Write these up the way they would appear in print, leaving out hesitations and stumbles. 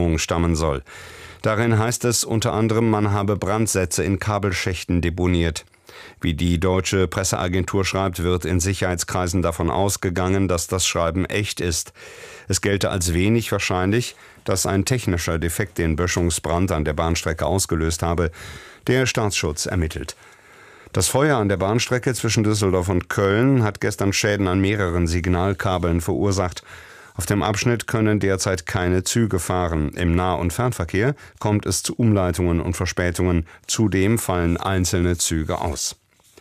Regierung stammen soll. Darin heißt es unter anderem, man habe Brandsätze in Kabelschächten deponiert. Wie die deutsche Presseagentur schreibt, wird in Sicherheitskreisen davon ausgegangen, dass das Schreiben echt ist. Es gelte als wenig wahrscheinlich, dass ein technischer Defekt den Böschungsbrand an der Bahnstrecke ausgelöst habe. Der Staatsschutz ermittelt. Das Feuer an der Bahnstrecke zwischen Düsseldorf und Köln hat gestern Schäden an mehreren Signalkabeln verursacht. Auf dem Abschnitt können derzeit keine Züge fahren. Im Nah- und Fernverkehr kommt es zu Umleitungen und Verspätungen. Zudem fallen einzelne Züge aus.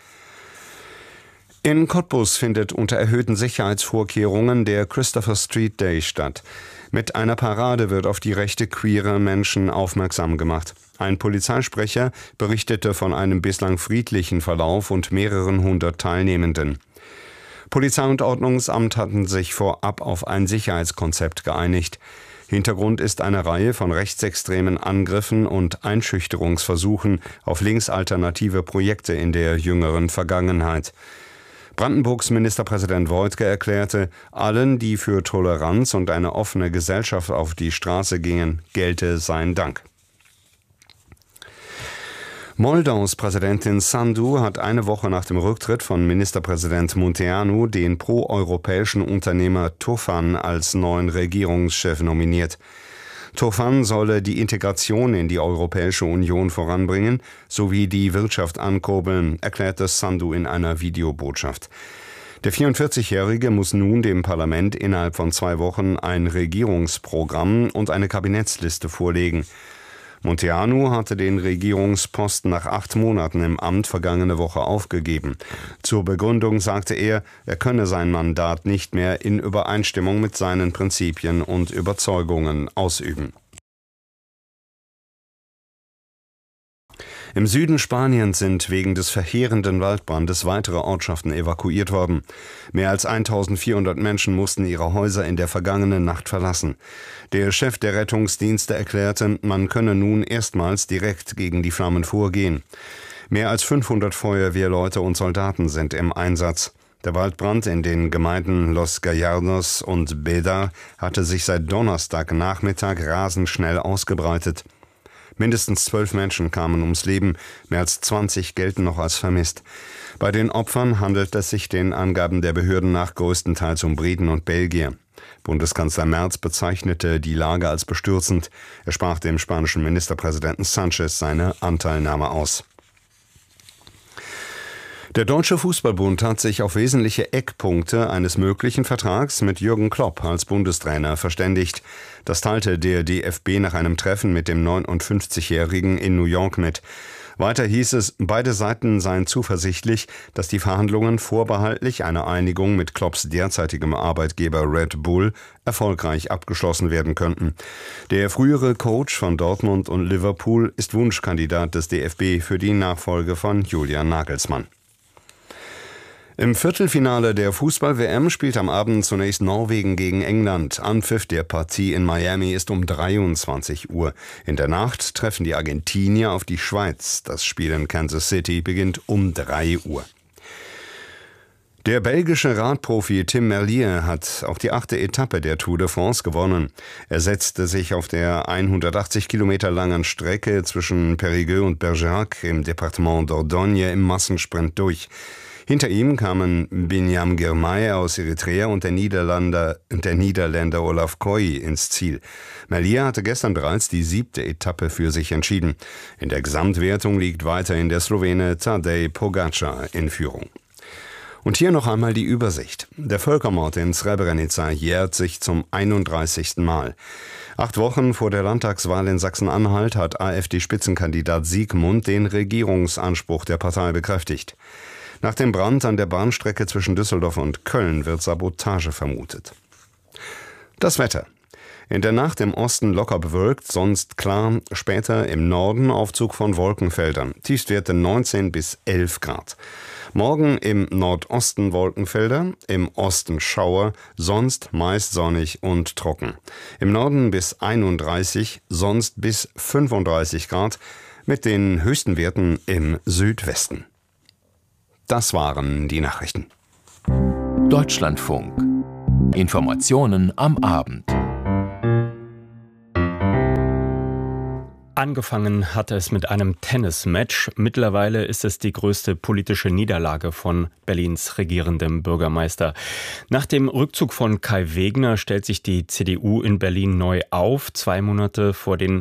In Cottbus findet unter erhöhten Sicherheitsvorkehrungen der Christopher Street Day statt. Mit einer Parade wird auf die Rechte queerer Menschen aufmerksam gemacht. Ein Polizeisprecher berichtete von einem bislang friedlichen Verlauf und mehreren hundert Teilnehmenden. Polizei und Ordnungsamt hatten sich vorab auf ein Sicherheitskonzept geeinigt. Hintergrund ist eine Reihe von rechtsextremen Angriffen und Einschüchterungsversuchen auf linksalternative Projekte in der jüngeren Vergangenheit. Brandenburgs Ministerpräsident Woidke erklärte, allen, die für Toleranz und eine offene Gesellschaft auf die Straße gingen, gelte sein Dank. Moldaus Präsidentin Sandu hat eine Woche nach dem Rücktritt von Ministerpräsident Munteanu den proeuropäischen Unternehmer Tofan als neuen Regierungschef nominiert. Tofan solle die Integration in die Europäische Union voranbringen sowie die Wirtschaft ankurbeln, erklärte Sandu in einer Videobotschaft. Der 44-Jährige muss nun dem Parlament innerhalb von 2 Wochen ein Regierungsprogramm und eine Kabinettsliste vorlegen. Munteanu hatte den Regierungsposten nach 8 Monaten im Amt vergangene Woche aufgegeben. Zur Begründung sagte er könne sein Mandat nicht mehr in Übereinstimmung mit seinen Prinzipien und Überzeugungen ausüben. Im Süden Spaniens sind wegen des verheerenden Waldbrandes weitere Ortschaften evakuiert worden. Mehr als 1400 Menschen mussten ihre Häuser in der vergangenen Nacht verlassen. Der Chef der Rettungsdienste erklärte, man könne nun erstmals direkt gegen die Flammen vorgehen. Mehr als 500 Feuerwehrleute und Soldaten sind im Einsatz. Der Waldbrand in den Gemeinden Los Gallardos und Beda hatte sich seit Donnerstagnachmittag rasend schnell ausgebreitet. Mindestens 12 Menschen kamen ums Leben, mehr als 20 gelten noch als vermisst. Bei den Opfern handelt es sich den Angaben der Behörden nach größtenteils um Briten und Belgier. Bundeskanzler Merz bezeichnete die Lage als bestürzend. Er sprach dem spanischen Ministerpräsidenten Sanchez seine Anteilnahme aus. Der Deutsche Fußballbund hat sich auf wesentliche Eckpunkte eines möglichen Vertrags mit Jürgen Klopp als Bundestrainer verständigt. Das teilte der DFB nach einem Treffen mit dem 59-Jährigen in New York mit. Weiter hieß es, beide Seiten seien zuversichtlich, dass die Verhandlungen vorbehaltlich einer Einigung mit Klopps derzeitigem Arbeitgeber Red Bull erfolgreich abgeschlossen werden könnten. Der frühere Coach von Dortmund und Liverpool ist Wunschkandidat des DFB für die Nachfolge von Julian Nagelsmann. Im Viertelfinale der Fußball-WM spielt am Abend zunächst Norwegen gegen England. Anpfiff der Partie in Miami ist um 23 Uhr. In der Nacht treffen die Argentinier auf die Schweiz. Das Spiel in Kansas City beginnt um 3 Uhr. Der belgische Radprofi Tim Merlier hat auch die 8. Etappe der Tour de France gewonnen. Er setzte sich auf der 180 Kilometer langen Strecke zwischen Périgueux und Bergerac im Departement Dordogne im Massensprint durch. Hinter ihm kamen Binyam Girmay aus Eritrea und der Niederländer Olaf Koy ins Ziel. Merlier hatte gestern bereits die 7. Etappe für sich entschieden. In der Gesamtwertung liegt weiterhin der Slowene Tadej Pogačar in Führung. Und hier noch einmal die Übersicht. Der Völkermord in Srebrenica jährt sich zum 31. Mal. 8 Wochen vor der Landtagswahl in Sachsen-Anhalt hat AfD-Spitzenkandidat Siegmund den Regierungsanspruch der Partei bekräftigt. Nach dem Brand an der Bahnstrecke zwischen Düsseldorf und Köln wird Sabotage vermutet. Das Wetter. In der Nacht im Osten locker bewölkt, sonst klar, später im Norden Aufzug von Wolkenfeldern. Tiefstwerte 19 bis 11 Grad. Morgen im Nordosten Wolkenfelder, im Osten Schauer, sonst meist sonnig und trocken. Im Norden bis 31, sonst bis 35 Grad, mit den höchsten Werten im Südwesten. Das waren die Nachrichten. Deutschlandfunk. Informationen am Abend. Angefangen hatte es mit einem Tennismatch. Mittlerweile ist es die größte politische Niederlage von Berlins regierendem Bürgermeister. Nach dem Rückzug von Kai Wegner stellt sich die CDU in Berlin neu auf, 2 Monate vor den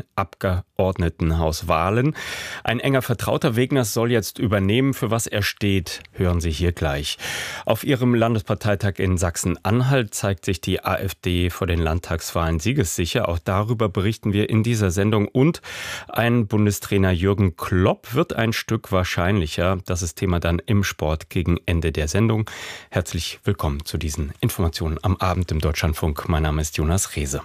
Abgeordnetenhauswahlen. Ein enger Vertrauter Wegners soll jetzt übernehmen. Für was er steht, hören Sie hier gleich. Auf ihrem Landesparteitag in Sachsen-Anhalt zeigt sich die AfD vor den Landtagswahlen siegessicher. Auch darüber berichten wir in dieser Sendung. Und ein Bundestrainer Jürgen Klopp wird ein Stück wahrscheinlicher. Das ist Thema dann im Sport gegen Ende der Sendung. Herzlich willkommen zu diesen Informationen am Abend im Deutschlandfunk. Mein Name ist Jonas Rehse.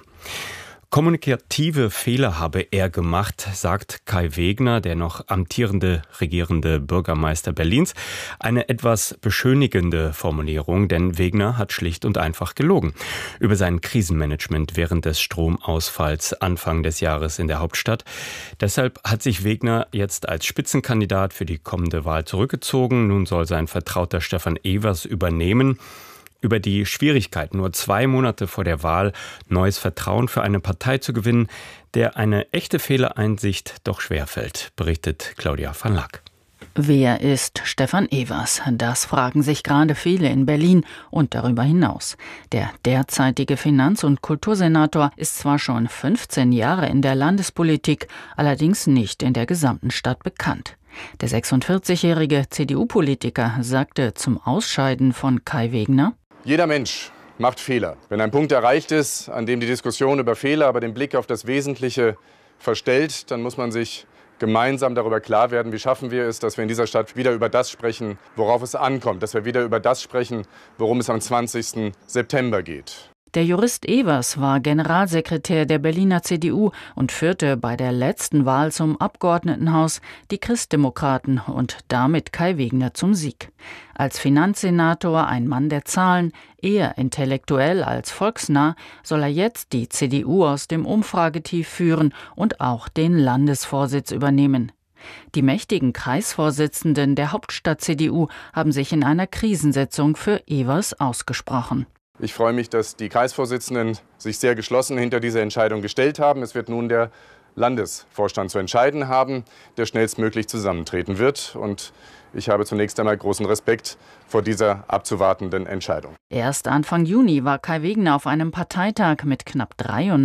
Kommunikative Fehler habe er gemacht, sagt Kai Wegner, der noch amtierende, regierende Bürgermeister Berlins. Eine etwas beschönigende Formulierung, denn Wegner hat schlicht und einfach gelogen über sein Krisenmanagement während des Stromausfalls Anfang des Jahres in der Hauptstadt. Deshalb hat sich Wegner jetzt als Spitzenkandidat für die kommende Wahl zurückgezogen. Nun soll sein Vertrauter Stefan Evers übernehmen. Über die Schwierigkeit, nur 2 Monate vor der Wahl neues Vertrauen für eine Partei zu gewinnen, der eine echte Fehlereinsicht doch schwerfällt, berichtet Claudia van Laak. Wer ist Stefan Evers? Das fragen sich gerade viele in Berlin und darüber hinaus. Der derzeitige Finanz- und Kultursenator ist zwar schon 15 Jahre in der Landespolitik, allerdings nicht in der gesamten Stadt bekannt. Der 46-jährige CDU-Politiker sagte zum Ausscheiden von Kai Wegner: Jeder Mensch macht Fehler. Wenn ein Punkt erreicht ist, an dem die Diskussion über Fehler aber den Blick auf das Wesentliche verstellt, dann muss man sich gemeinsam darüber klar werden, wie schaffen wir es, dass wir in dieser Stadt wieder über das sprechen, worauf es ankommt, dass wir wieder über das sprechen, worum es am 20. September geht. Der Jurist Evers war Generalsekretär der Berliner CDU und führte bei der letzten Wahl zum Abgeordnetenhaus die Christdemokraten und damit Kai Wegner zum Sieg. Als Finanzsenator ein Mann der Zahlen, eher intellektuell als volksnah, soll er jetzt die CDU aus dem Umfragetief führen und auch den Landesvorsitz übernehmen. Die mächtigen Kreisvorsitzenden der Hauptstadt-CDU haben sich in einer Krisensitzung für Evers ausgesprochen. Ich freue mich, dass die Kreisvorsitzenden sich sehr geschlossen hinter diese Entscheidung gestellt haben. Es wird nun der Landesvorstand zu entscheiden haben, der schnellstmöglich zusammentreten wird. Und ich habe zunächst einmal großen Respekt vor dieser abzuwartenden Entscheidung. Erst Anfang Juni war Kai Wegner auf einem Parteitag mit knapp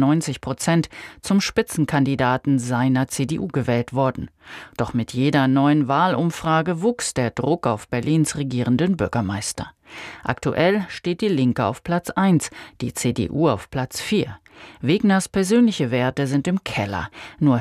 93% zum Spitzenkandidaten seiner CDU gewählt worden. Doch mit jeder neuen Wahlumfrage wuchs der Druck auf Berlins regierenden Bürgermeister. Aktuell steht die Linke auf Platz 1, die CDU auf Platz 4. Wegners persönliche Werte sind im Keller. Nur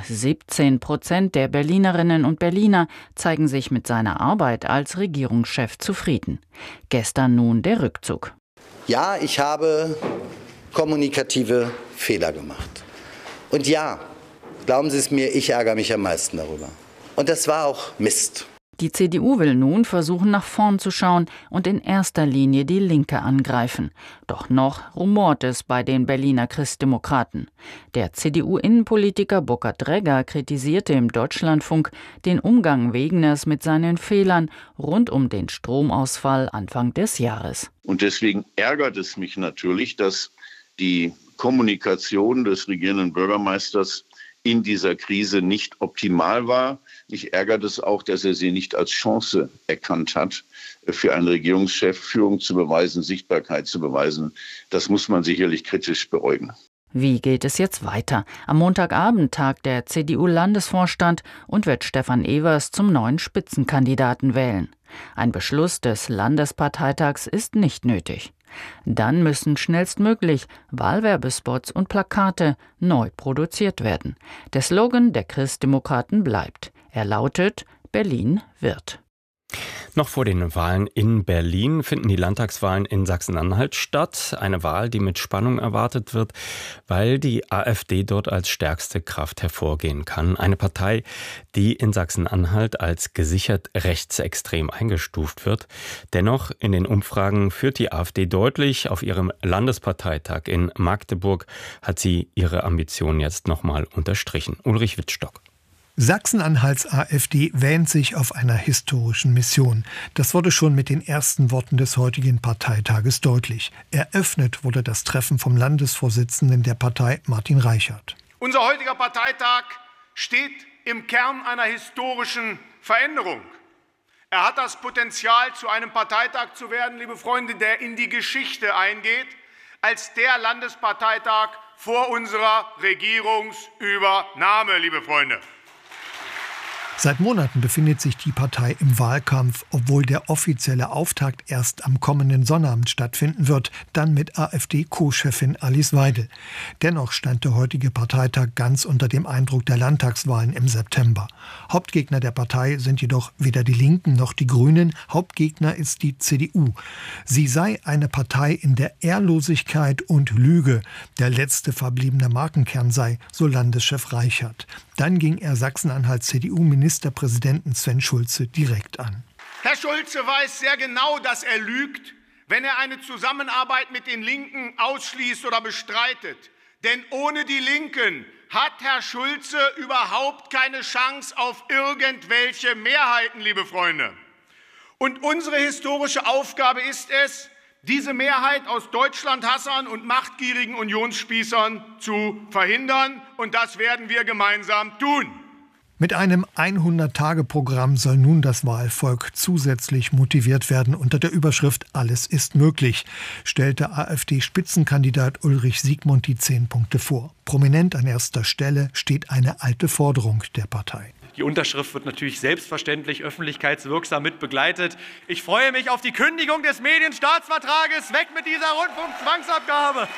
17% der Berlinerinnen und Berliner zeigen sich mit seiner Arbeit als Regierungschef zufrieden. Gestern nun der Rückzug. Ja, ich habe kommunikative Fehler gemacht. Und ja, glauben Sie es mir, ich ärgere mich am meisten darüber. Und das war auch Mist. Die CDU will nun versuchen, nach vorn zu schauen und in erster Linie die Linke angreifen. Doch noch rumort es bei den Berliner Christdemokraten. Der CDU-Innenpolitiker Burkhard Dregger kritisierte im Deutschlandfunk den Umgang Wegners mit seinen Fehlern rund um den Stromausfall Anfang des Jahres. Und deswegen ärgert es mich natürlich, dass die Kommunikation des regierenden Bürgermeisters in dieser Krise nicht optimal war. Mich ärgert es auch, dass er sie nicht als Chance erkannt hat, für einen Regierungschef Führung zu beweisen, Sichtbarkeit zu beweisen. Das muss man sicherlich kritisch beäugen. Wie geht es jetzt weiter? Am Montagabend tagt der CDU-Landesvorstand und wird Stefan Evers zum neuen Spitzenkandidaten wählen. Ein Beschluss des Landesparteitags ist nicht nötig. Dann müssen schnellstmöglich Wahlwerbespots und Plakate neu produziert werden. Der Slogan der Christdemokraten bleibt. Er lautet: Berlin wird. Noch vor den Wahlen in Berlin finden die Landtagswahlen in Sachsen-Anhalt statt. Eine Wahl, die mit Spannung erwartet wird, weil die AfD dort als stärkste Kraft hervorgehen kann. Eine Partei, die in Sachsen-Anhalt als gesichert rechtsextrem eingestuft wird. Dennoch, in den Umfragen führt die AfD deutlich. Auf ihrem Landesparteitag in Magdeburg hat sie ihre Ambition jetzt nochmal unterstrichen. Ulrich Wittstock. Sachsen-Anhalts AfD wähnt sich auf einer historischen Mission. Das wurde schon mit den ersten Worten des heutigen Parteitages deutlich. Eröffnet wurde das Treffen vom Landesvorsitzenden der Partei, Martin Reichert. Unser heutiger Parteitag steht im Kern einer historischen Veränderung. Er hat das Potenzial, zu einem Parteitag zu werden, liebe Freunde, der in die Geschichte eingeht, als der Landesparteitag vor unserer Regierungsübernahme, liebe Freunde. Seit Monaten befindet sich die Partei im Wahlkampf, obwohl der offizielle Auftakt erst am kommenden Sonnabend stattfinden wird, dann mit AfD-Co-Chefin Alice Weidel. Dennoch stand der heutige Parteitag ganz unter dem Eindruck der Landtagswahlen im September. Hauptgegner der Partei sind jedoch weder die Linken noch die Grünen, Hauptgegner ist die CDU. Sie sei eine Partei in der Ehrlosigkeit und Lüge, der letzte verbliebene Markenkern sei, so Landeschef Reichert. Dann ging er Sachsen-Anhalt-CDU-Ministerpräsidenten Sven Schulze direkt an. Herr Schulze weiß sehr genau, dass er lügt, wenn er eine Zusammenarbeit mit den Linken ausschließt oder bestreitet. Denn ohne die Linken hat Herr Schulze überhaupt keine Chance auf irgendwelche Mehrheiten, liebe Freunde. Und unsere historische Aufgabe ist es, diese Mehrheit aus Deutschlandhassern und machtgierigen Unionsspießern zu verhindern. Und das werden wir gemeinsam tun. Mit einem 100-Tage-Programm soll nun das Wahlvolk zusätzlich motiviert werden. Unter der Überschrift »Alles ist möglich« stellte AfD-Spitzenkandidat Ulrich Siegmund die 10 Punkte vor. Prominent an erster Stelle steht eine alte Forderung der Partei. Die Unterschrift wird natürlich selbstverständlich öffentlichkeitswirksam mit begleitet. Ich freue mich auf die Kündigung des Medienstaatsvertrages. Weg mit dieser Rundfunkzwangsabgabe!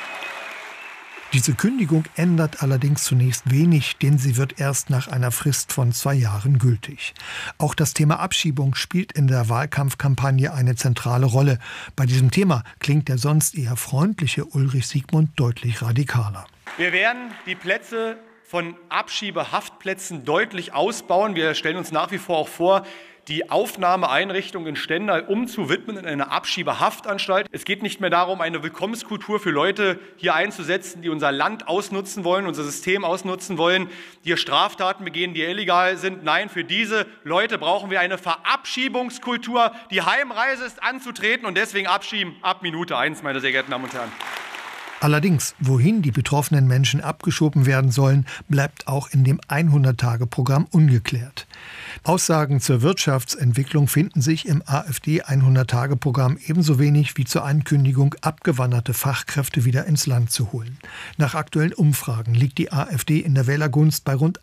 Diese Kündigung ändert allerdings zunächst wenig, denn sie wird erst nach einer Frist von 2 Jahren gültig. Auch das Thema Abschiebung spielt in der Wahlkampfkampagne eine zentrale Rolle. Bei diesem Thema klingt der sonst eher freundliche Ulrich Siegmund deutlich radikaler. Wir werden die Plätze von Abschiebehaftplätzen deutlich ausbauen. Wir stellen uns nach wie vor auch vor, die Aufnahmeeinrichtung in Stendal umzuwidmen in eine Abschiebehaftanstalt. Es geht nicht mehr darum, eine Willkommenskultur für Leute hier einzusetzen, die unser Land ausnutzen wollen, unser System ausnutzen wollen, die hier Straftaten begehen, die illegal sind. Nein, für diese Leute brauchen wir eine Verabschiebungskultur. Die Heimreise ist anzutreten und deswegen abschieben ab Minute 1, meine sehr geehrten Damen und Herren. Allerdings, wohin die betroffenen Menschen abgeschoben werden sollen, bleibt auch in dem 100-Tage-Programm ungeklärt. Aussagen zur Wirtschaftsentwicklung finden sich im AfD-100-Tage-Programm ebenso wenig wie zur Ankündigung, abgewanderte Fachkräfte wieder ins Land zu holen. Nach aktuellen Umfragen liegt die AfD in der Wählergunst bei rund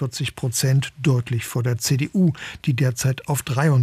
41%, deutlich vor der CDU, die derzeit auf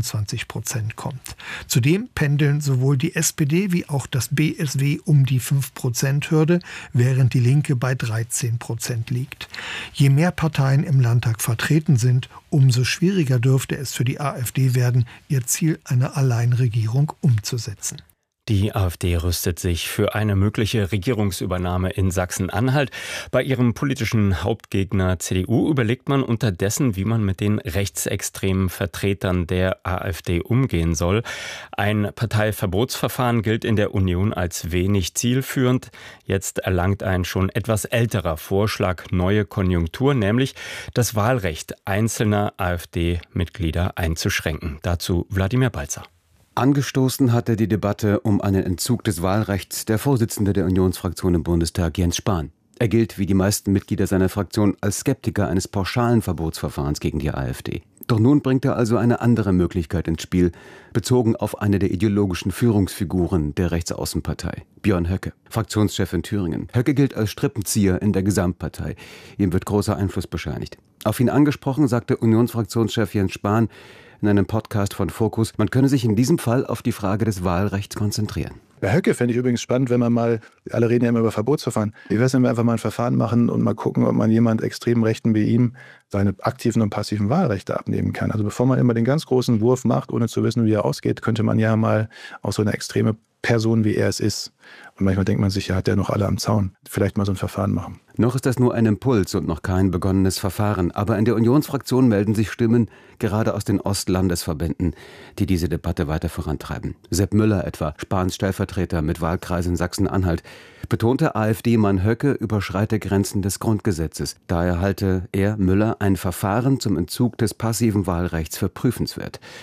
23% kommt. Zudem pendeln sowohl die SPD wie auch das BSW um die 5%-Hürde, während die Linke bei 13% liegt. Je mehr Parteien im Landtag vertreten sind, umso schwieriger dürfte es für die AfD werden, ihr Ziel einer Alleinregierung umzusetzen. Die AfD rüstet sich für eine mögliche Regierungsübernahme in Sachsen-Anhalt. Bei ihrem politischen Hauptgegner CDU überlegt man unterdessen, wie man mit den rechtsextremen Vertretern der AfD umgehen soll. Ein Parteiverbotsverfahren gilt in der Union als wenig zielführend. Jetzt erlangt ein schon etwas älterer Vorschlag neue Konjunktur, nämlich das Wahlrecht einzelner AfD-Mitglieder einzuschränken. Dazu Wladimir Balzer. Angestoßen hatte die Debatte um einen Entzug des Wahlrechts der Vorsitzende der Unionsfraktion im Bundestag, Jens Spahn. Er gilt, wie die meisten Mitglieder seiner Fraktion, als Skeptiker eines pauschalen Verbotsverfahrens gegen die AfD. Doch nun bringt er also eine andere Möglichkeit ins Spiel, bezogen auf eine der ideologischen Führungsfiguren der Rechtsaußenpartei, Björn Höcke, Fraktionschef in Thüringen. Höcke gilt als Strippenzieher in der Gesamtpartei. Ihm wird großer Einfluss bescheinigt. Auf ihn angesprochen, sagte Unionsfraktionschef Jens Spahn in einem Podcast von Focus, man könne sich in diesem Fall auf die Frage des Wahlrechts konzentrieren. Bei Höcke fände ich übrigens spannend, wenn man mal, alle reden ja immer über Verbotsverfahren, wie wäre es, wenn wir einfach mal ein Verfahren machen und mal gucken, ob man jemand extrem Rechten wie ihm seine aktiven und passiven Wahlrechte abnehmen kann. Also bevor man immer den ganz großen Wurf macht, ohne zu wissen, wie er ausgeht, könnte man ja mal auch so eine extreme Person, wie er es ist. Und manchmal denkt man sich, ja, hat der noch alle am Zaun. Vielleicht mal so ein Verfahren machen. Noch ist das nur ein Impuls und noch kein begonnenes Verfahren. Aber in der Unionsfraktion melden sich Stimmen, gerade aus den Ostlandesverbänden, die diese Debatte weiter vorantreiben. Sepp Müller etwa, Spahns Stellvertreter mit Wahlkreis in Sachsen-Anhalt, betonte, AfD-Mann Höcke überschreite Grenzen des Grundgesetzes. Daher halte er, Müller, ein Verfahren zum Entzug des passiven Wahlrechts für prüfenswert.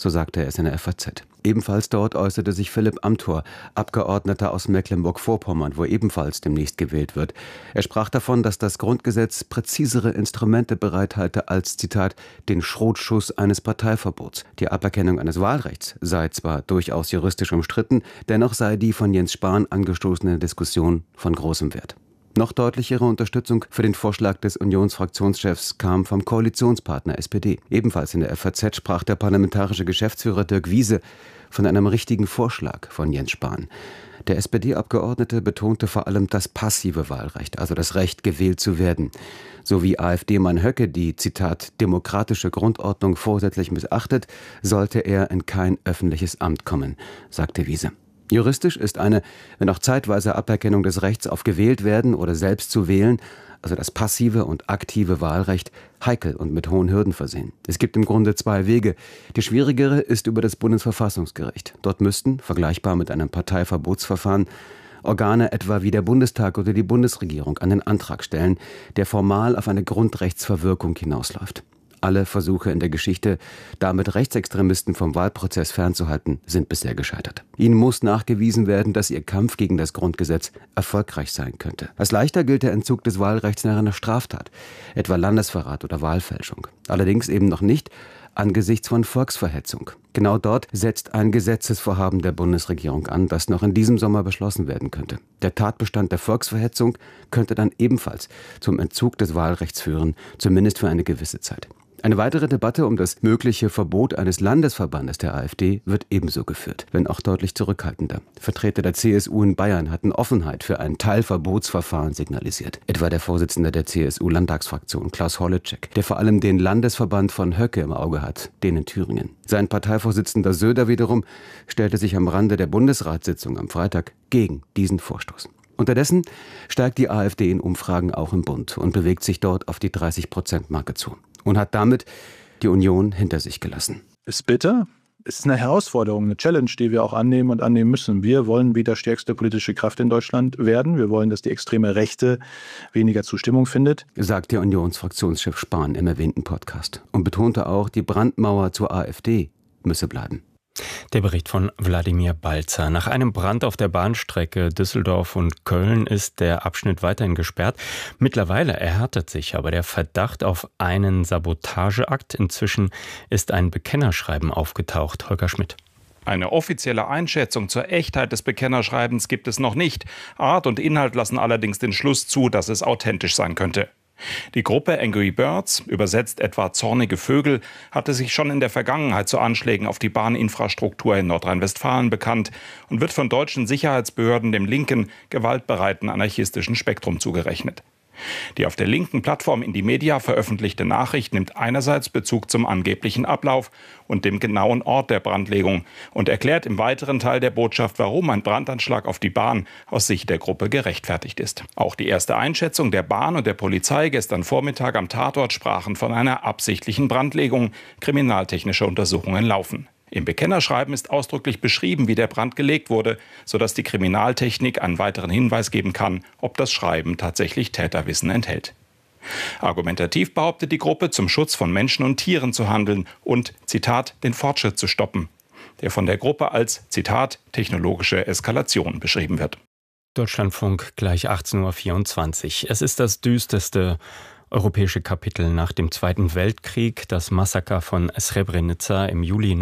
so sagte er es in der FAZ. Ebenfalls dort äußerte sich Philipp Amthor, Abgeordneter aus Mecklenburg-Vorpommern, wo ebenfalls demnächst gewählt wird. Er sprach davon, dass das Grundgesetz präzisere Instrumente bereithalte als, Zitat, den Schrotschuss eines Parteiverbots. Die Aberkennung eines Wahlrechts sei zwar durchaus juristisch umstritten, dennoch sei die von Jens Spahn angestoßene Diskussion von großem Wert. Noch deutlichere Unterstützung für den Vorschlag des Unionsfraktionschefs kam vom Koalitionspartner SPD. Ebenfalls in der FAZ sprach der parlamentarische Geschäftsführer Dirk Wiese von einem richtigen Vorschlag von Jens Spahn. Der SPD-Abgeordnete betonte vor allem das passive Wahlrecht, also das Recht, gewählt zu werden. So wie AfD-Mann Höcke die, Zitat, demokratische Grundordnung vorsätzlich missachtet, sollte er in kein öffentliches Amt kommen, sagte Wiese. Juristisch ist eine, wenn auch zeitweise Aberkennung des Rechts auf gewählt werden oder selbst zu wählen, also das passive und aktive Wahlrecht, heikel und mit hohen Hürden versehen. Es gibt im Grunde zwei Wege. Die schwierigere ist über das Bundesverfassungsgericht. Dort müssten, vergleichbar mit einem Parteiverbotsverfahren, Organe etwa wie der Bundestag oder die Bundesregierung einen Antrag stellen, der formal auf eine Grundrechtsverwirkung hinausläuft. Alle Versuche in der Geschichte, damit Rechtsextremisten vom Wahlprozess fernzuhalten, sind bisher gescheitert. Ihnen muss nachgewiesen werden, dass ihr Kampf gegen das Grundgesetz erfolgreich sein könnte. Als leichter gilt der Entzug des Wahlrechts nach einer Straftat, etwa Landesverrat oder Wahlfälschung. Allerdings eben noch nicht angesichts von Volksverhetzung. Genau dort setzt ein Gesetzesvorhaben der Bundesregierung an, das noch in diesem Sommer beschlossen werden könnte. Der Tatbestand der Volksverhetzung könnte dann ebenfalls zum Entzug des Wahlrechts führen, zumindest für eine gewisse Zeit. Eine weitere Debatte um das mögliche Verbot eines Landesverbandes der AfD wird ebenso geführt, wenn auch deutlich zurückhaltender. Vertreter der CSU in Bayern hatten Offenheit für ein Teilverbotsverfahren signalisiert. Etwa der Vorsitzende der CSU-Landtagsfraktion, Klaus Holleczek, der vor allem den Landesverband von Höcke im Auge hat, den in Thüringen. Sein Parteivorsitzender Söder wiederum stellte sich am Rande der Bundesratssitzung am Freitag gegen diesen Vorstoß. Unterdessen steigt die AfD in Umfragen auch im Bund und bewegt sich dort auf die 30%-Marke zu. Und hat damit die Union hinter sich gelassen. Ist bitter. Es ist eine Herausforderung, eine Challenge, die wir auch annehmen und annehmen müssen. Wir wollen wieder stärkste politische Kraft in Deutschland werden. Wir wollen, dass die extreme Rechte weniger Zustimmung findet, sagt der Unionsfraktionschef Spahn im erwähnten Podcast und betonte auch, die Brandmauer zur AfD müsse bleiben. Der Bericht von Wladimir Balzer. Nach einem Brand auf der Bahnstrecke Düsseldorf und Köln ist der Abschnitt weiterhin gesperrt. Mittlerweile erhärtet sich aber der Verdacht auf einen Sabotageakt. Inzwischen ist ein Bekennerschreiben aufgetaucht. Holger Schmidt. Eine offizielle Einschätzung zur Echtheit des Bekennerschreibens gibt es noch nicht. Art und Inhalt lassen allerdings den Schluss zu, dass es authentisch sein könnte. Die Gruppe Angry Birds, übersetzt etwa zornige Vögel, hatte sich schon in der Vergangenheit zu Anschlägen auf die Bahninfrastruktur in Nordrhein-Westfalen bekannt und wird von deutschen Sicherheitsbehörden dem linken, gewaltbereiten anarchistischen Spektrum zugerechnet. Die auf der linken Plattform Indymedia veröffentlichte Nachricht nimmt einerseits Bezug zum angeblichen Ablauf und dem genauen Ort der Brandlegung und erklärt im weiteren Teil der Botschaft, warum ein Brandanschlag auf die Bahn aus Sicht der Gruppe gerechtfertigt ist. Auch die erste Einschätzung der Bahn und der Polizei gestern Vormittag am Tatort sprachen von einer absichtlichen Brandlegung. Kriminaltechnische Untersuchungen laufen. Im Bekennerschreiben ist ausdrücklich beschrieben, wie der Brand gelegt wurde, sodass die Kriminaltechnik einen weiteren Hinweis geben kann, ob das Schreiben tatsächlich Täterwissen enthält. Argumentativ behauptet die Gruppe, zum Schutz von Menschen und Tieren zu handeln und, Zitat, den Fortschritt zu stoppen, der von der Gruppe als, Zitat, technologische Eskalation beschrieben wird. Deutschlandfunk gleich 18.24 Uhr. Es ist das düsterste europäische Kapitel nach dem Zweiten Weltkrieg. Das Massaker von Srebrenica im Juli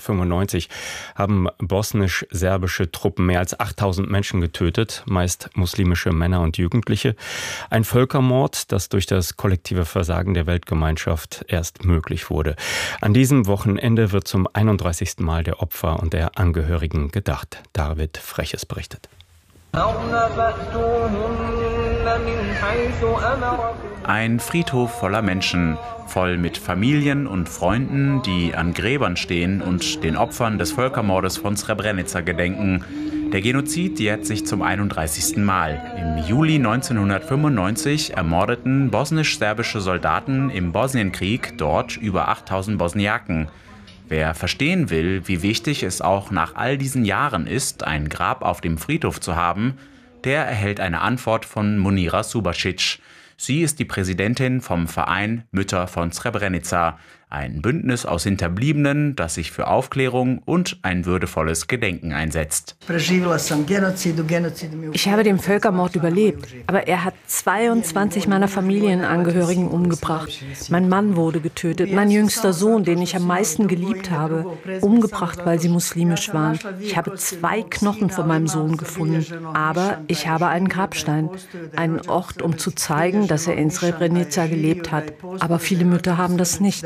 1995 haben bosnisch-serbische Truppen mehr als 8000 Menschen getötet, meist muslimische Männer und Jugendliche. Ein Völkermord, das durch das kollektive Versagen der Weltgemeinschaft erst möglich wurde. An diesem Wochenende wird zum 31. Mal der Opfer und der Angehörigen gedacht. David Freches berichtet. Ein Friedhof voller Menschen, voll mit Familien und Freunden, die an Gräbern stehen und den Opfern des Völkermordes von Srebrenica gedenken. Der Genozid jährt sich zum 31. Mal. Im Juli 1995 ermordeten bosnisch-serbische Soldaten im Bosnienkrieg dort über 8000 Bosniaken. Wer verstehen will, wie wichtig es auch nach all diesen Jahren ist, ein Grab auf dem Friedhof zu haben, der erhält eine Antwort von Munira Subasic. Sie ist die Präsidentin vom Verein Mütter von Srebrenica, Ein Bündnis aus Hinterbliebenen, das sich für Aufklärung und ein würdevolles Gedenken einsetzt. Ich habe den Völkermord überlebt, aber er hat 22 meiner Familienangehörigen umgebracht. Mein Mann wurde getötet, mein jüngster Sohn, den ich am meisten geliebt habe, umgebracht, weil sie muslimisch waren. Ich habe 2 Knochen von meinem Sohn gefunden, aber ich habe einen Grabstein, einen Ort, um zu zeigen, dass er in Srebrenica gelebt hat. Aber viele Mütter haben das nicht.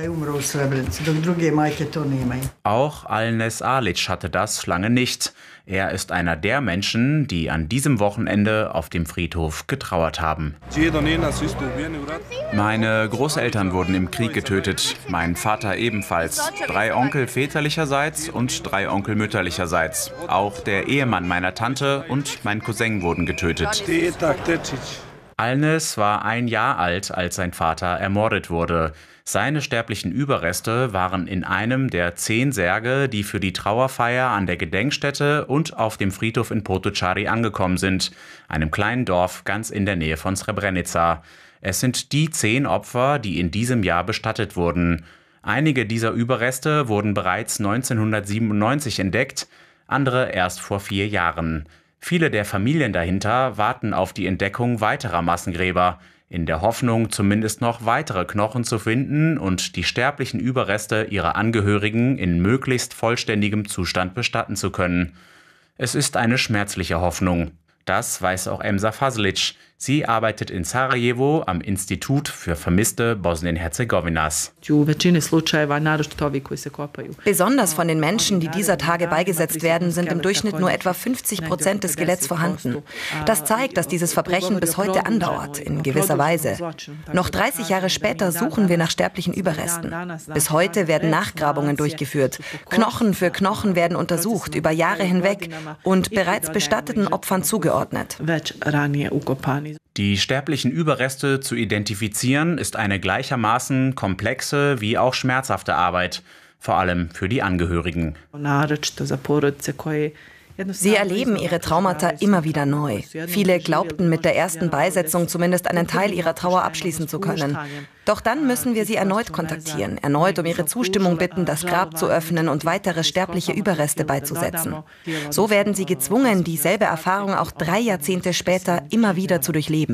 Auch Alnes Alic hatte das lange nicht. Er ist einer der Menschen, die an diesem Wochenende auf dem Friedhof getrauert haben. Meine Großeltern wurden im Krieg getötet, mein Vater ebenfalls. 3 Onkel väterlicherseits und 3 Onkel mütterlicherseits. Auch der Ehemann meiner Tante und mein Cousin wurden getötet. Alnes war 1 Jahr alt, als sein Vater ermordet wurde. Seine sterblichen Überreste waren in einem der 10 Särge, die für die Trauerfeier an der Gedenkstätte und auf dem Friedhof in Potocari angekommen sind, einem kleinen Dorf ganz in der Nähe von Srebrenica. Es sind die 10 Opfer, die in diesem Jahr bestattet wurden. Einige dieser Überreste wurden bereits 1997 entdeckt, andere erst vor 4 Jahren. Viele der Familien dahinter warten auf die Entdeckung weiterer Massengräber, in der Hoffnung, zumindest noch weitere Knochen zu finden und die sterblichen Überreste ihrer Angehörigen in möglichst vollständigem Zustand bestatten zu können. Es ist eine schmerzliche Hoffnung. Das weiß auch Emsa Faslic. Sie arbeitet in Sarajevo am Institut für Vermisste Bosnien-Herzegowinas. Besonders von den Menschen, die dieser Tage beigesetzt werden, sind im Durchschnitt nur etwa 50% des Skeletts vorhanden. Das zeigt, dass dieses Verbrechen bis heute andauert, in gewisser Weise. Noch 30 Jahre später suchen wir nach sterblichen Überresten. Bis heute werden Nachgrabungen durchgeführt. Knochen für Knochen werden untersucht, über Jahre hinweg und bereits bestatteten Opfern zugeordnet. Die sterblichen Überreste zu identifizieren, ist eine gleichermaßen komplexe wie auch schmerzhafte Arbeit, vor allem für die Angehörigen. Sie erleben ihre Traumata immer wieder neu. Viele glaubten mit der ersten Beisetzung zumindest einen Teil ihrer Trauer abschließen zu können. Doch dann müssen wir sie erneut kontaktieren, erneut um ihre Zustimmung bitten, das Grab zu öffnen und weitere sterbliche Überreste beizusetzen. So werden sie gezwungen, dieselbe Erfahrung auch 3 Jahrzehnte später immer wieder zu durchleben.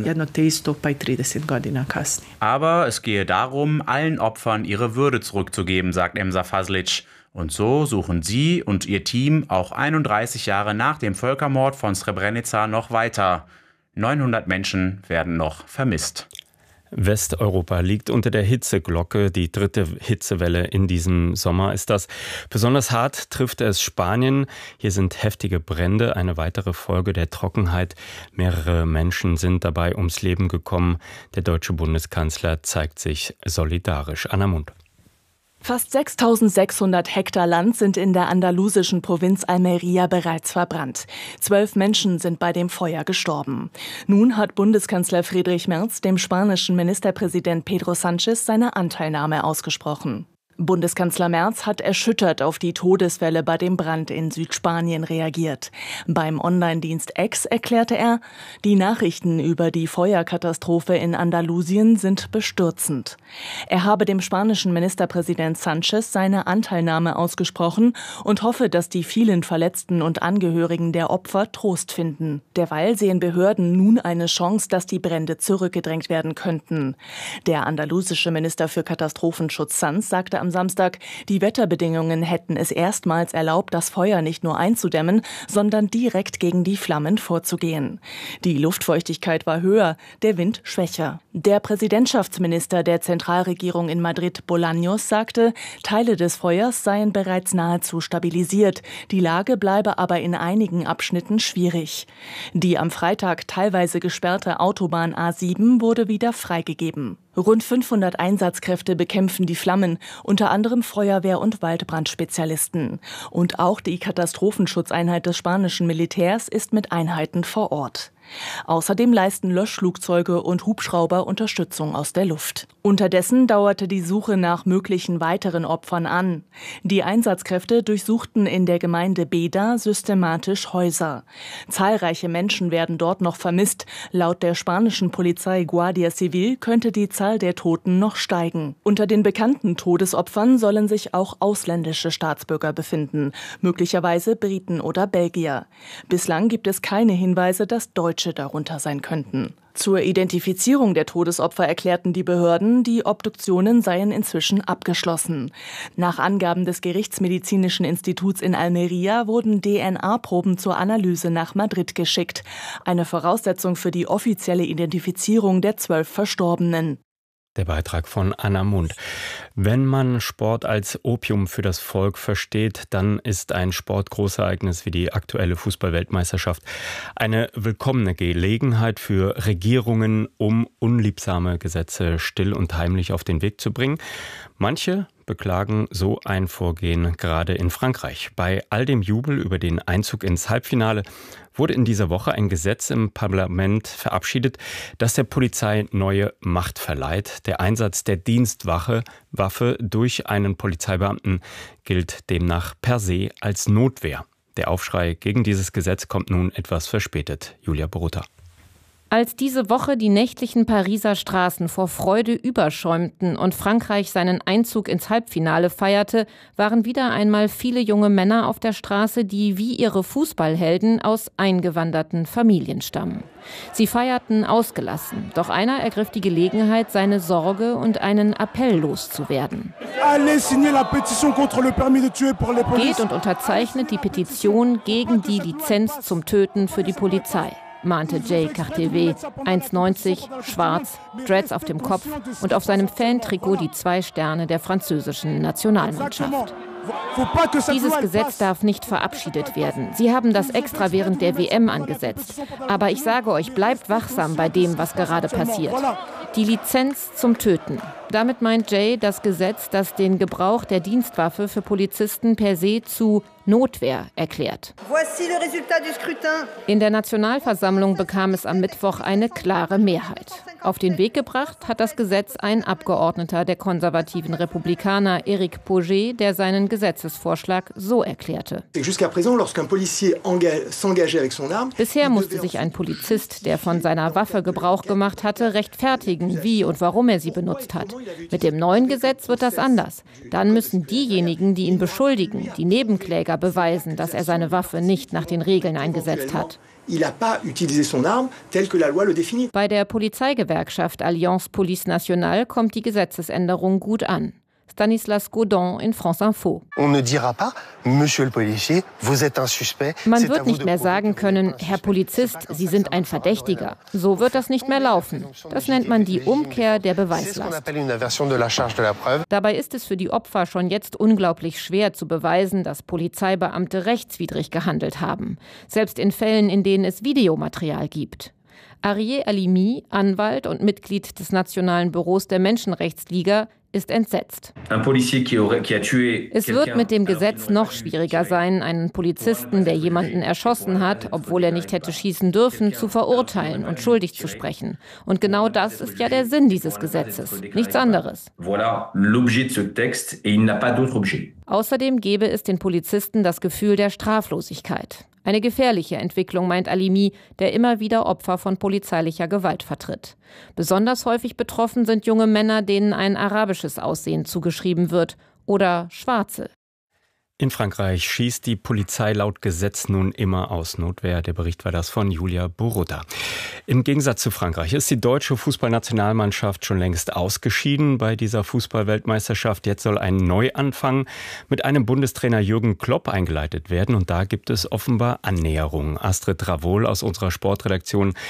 Aber es gehe darum, allen Opfern ihre Würde zurückzugeben, sagt Emsa Faslic. Und so suchen sie und ihr Team auch 31 Jahre nach dem Völkermord von Srebrenica noch weiter. 900 Menschen werden noch vermisst. Westeuropa liegt unter der Hitzeglocke. Die 3. Hitzewelle in diesem Sommer ist das. Besonders hart trifft es Spanien. Hier sind heftige Brände, eine weitere Folge der Trockenheit. Mehrere Menschen sind dabei ums Leben gekommen. Der deutsche Bundeskanzler zeigt sich solidarisch. Anna Mund. Fast 6.600 Hektar Land sind in der andalusischen Provinz Almería bereits verbrannt. 12 Menschen sind bei dem Feuer gestorben. Nun hat Bundeskanzler Friedrich Merz dem spanischen Ministerpräsident Pedro Sánchez seine Anteilnahme ausgesprochen. Bundeskanzler Merz hat erschüttert auf die Todeswelle bei dem Brand in Südspanien reagiert. Beim Online-Dienst X erklärte er, die Nachrichten über die Feuerkatastrophe in Andalusien sind bestürzend. Er habe dem spanischen Ministerpräsident Sánchez seine Anteilnahme ausgesprochen und hoffe, dass die vielen Verletzten und Angehörigen der Opfer Trost finden. Derweil sehen Behörden nun eine Chance, dass die Brände zurückgedrängt werden könnten. Der andalusische Minister für Katastrophenschutz Sanz sagte am Samstag, die Wetterbedingungen hätten es erstmals erlaubt, das Feuer nicht nur einzudämmen, sondern direkt gegen die Flammen vorzugehen. Die Luftfeuchtigkeit war höher, der Wind schwächer. Der Präsidentschaftsminister der Zentralregierung in Madrid, Bolaños, sagte, Teile des Feuers seien bereits nahezu stabilisiert. Die Lage bleibe aber in einigen Abschnitten schwierig. Die am Freitag teilweise gesperrte Autobahn A7 wurde wieder freigegeben. Rund 500 Einsatzkräfte bekämpfen die Flammen, unter anderem Feuerwehr- und Waldbrandspezialisten. Und auch die Katastrophenschutzeinheit des spanischen Militärs ist mit Einheiten vor Ort. Außerdem leisten Löschflugzeuge und Hubschrauber Unterstützung aus der Luft. Unterdessen dauerte die Suche nach möglichen weiteren Opfern an. Die Einsatzkräfte durchsuchten in der Gemeinde Beda systematisch Häuser. Zahlreiche Menschen werden dort noch vermisst. Laut der spanischen Polizei Guardia Civil könnte die Zahl der Toten noch steigen. Unter den bekannten Todesopfern sollen sich auch ausländische Staatsbürger befinden, möglicherweise Briten oder Belgier. Bislang gibt es keine Hinweise, dass Deutsche darunter sein könnten. Zur Identifizierung der Todesopfer erklärten die Behörden, die Obduktionen seien inzwischen abgeschlossen. Nach Angaben des Gerichtsmedizinischen Instituts in Almería wurden DNA-Proben zur Analyse nach Madrid geschickt. Eine Voraussetzung für die offizielle Identifizierung der 12 Verstorbenen. Der Beitrag von Anna Mund. Wenn man Sport als Opium für das Volk versteht, dann ist ein Sportgroßereignis wie die aktuelle Fußball-Weltmeisterschaft eine willkommene Gelegenheit für Regierungen, um unliebsame Gesetze still und heimlich auf den Weg zu bringen. Manche beklagen so ein Vorgehen gerade in Frankreich. Bei all dem Jubel über den Einzug ins Halbfinale wurde in dieser Woche ein Gesetz im Parlament verabschiedet, das der Polizei neue Macht verleiht. Der Einsatz der Dienstwaffe durch einen Polizeibeamten gilt demnach per se als Notwehr. Der Aufschrei gegen dieses Gesetz kommt nun etwas verspätet. Julia Borutta. Als diese Woche die nächtlichen Pariser Straßen vor Freude überschäumten und Frankreich seinen Einzug ins Halbfinale feierte, waren wieder einmal viele junge Männer auf der Straße, die wie ihre Fußballhelden aus eingewanderten Familien stammen. Sie feierten ausgelassen, doch einer ergriff die Gelegenheit, seine Sorge und einen Appell loszuwerden. Geht und unterzeichnet die Petition gegen die Lizenz zum Töten für die Polizei, mahnte Jay Cartevet, 1,90, schwarz, Dreads auf dem Kopf und auf seinem Fantrikot die 2 Sterne der französischen Nationalmannschaft. Dieses Gesetz darf nicht verabschiedet werden. Sie haben das extra während der WM angesetzt. Aber ich sage euch, bleibt wachsam bei dem, was gerade passiert. Die Lizenz zum Töten. Damit meint Jay das Gesetz, das den Gebrauch der Dienstwaffe für Polizisten per se zu Notwehr erklärt. In der Nationalversammlung bekam es am Mittwoch eine klare Mehrheit. Auf den Weg gebracht hat das Gesetz ein Abgeordneter der konservativen Republikaner, Éric Pauget, der seinen Gesetzesvorschlag so erklärte. Bisher musste sich ein Polizist, der von seiner Waffe Gebrauch gemacht hatte, rechtfertigen, wie und warum er sie benutzt hat. Mit dem neuen Gesetz wird das anders. Dann müssen diejenigen, die ihn beschuldigen, die Nebenkläger beweisen, dass er seine Waffe nicht nach den Regeln eingesetzt hat. Bei der Polizeigewerkschaft Alliance Police Nationale kommt die Gesetzesänderung gut an. Stanislas Godon in France Info. Man wird nicht mehr sagen können, Herr Polizist, Sie sind ein Verdächtiger. So wird das nicht mehr laufen. Das nennt man die Umkehr der Beweislast. Dabei ist es für die Opfer schon jetzt unglaublich schwer zu beweisen, dass Polizeibeamte rechtswidrig gehandelt haben. Selbst in Fällen, in denen es Videomaterial gibt. Arié Halimi, Anwalt und Mitglied des Nationalen Büros der Menschenrechtsliga, ist entsetzt. Es wird mit dem Gesetz noch schwieriger sein, einen Polizisten, der jemanden erschossen hat, obwohl er nicht hätte schießen dürfen, zu verurteilen und schuldig zu sprechen. Und genau das ist ja der Sinn dieses Gesetzes, nichts anderes. Außerdem gebe es den Polizisten das Gefühl der Straflosigkeit. Eine gefährliche Entwicklung, meint Halimi, der immer wieder Opfer von polizeilicher Gewalt vertritt. Besonders häufig betroffen sind junge Männer, denen ein arabisches Aussehen zugeschrieben wird, oder Schwarze. In Frankreich schießt die Polizei laut Gesetz nun immer aus Notwehr. Der Bericht war das von Julia Borutta. Im Gegensatz zu Frankreich ist die deutsche Fußballnationalmannschaft schon längst ausgeschieden bei dieser Fußballweltmeisterschaft. Jetzt soll ein Neuanfang mit einem Bundestrainer Jürgen Klopp eingeleitet werden. Und da gibt es offenbar Annäherungen. Astrid Ravol aus unserer Sportredaktion.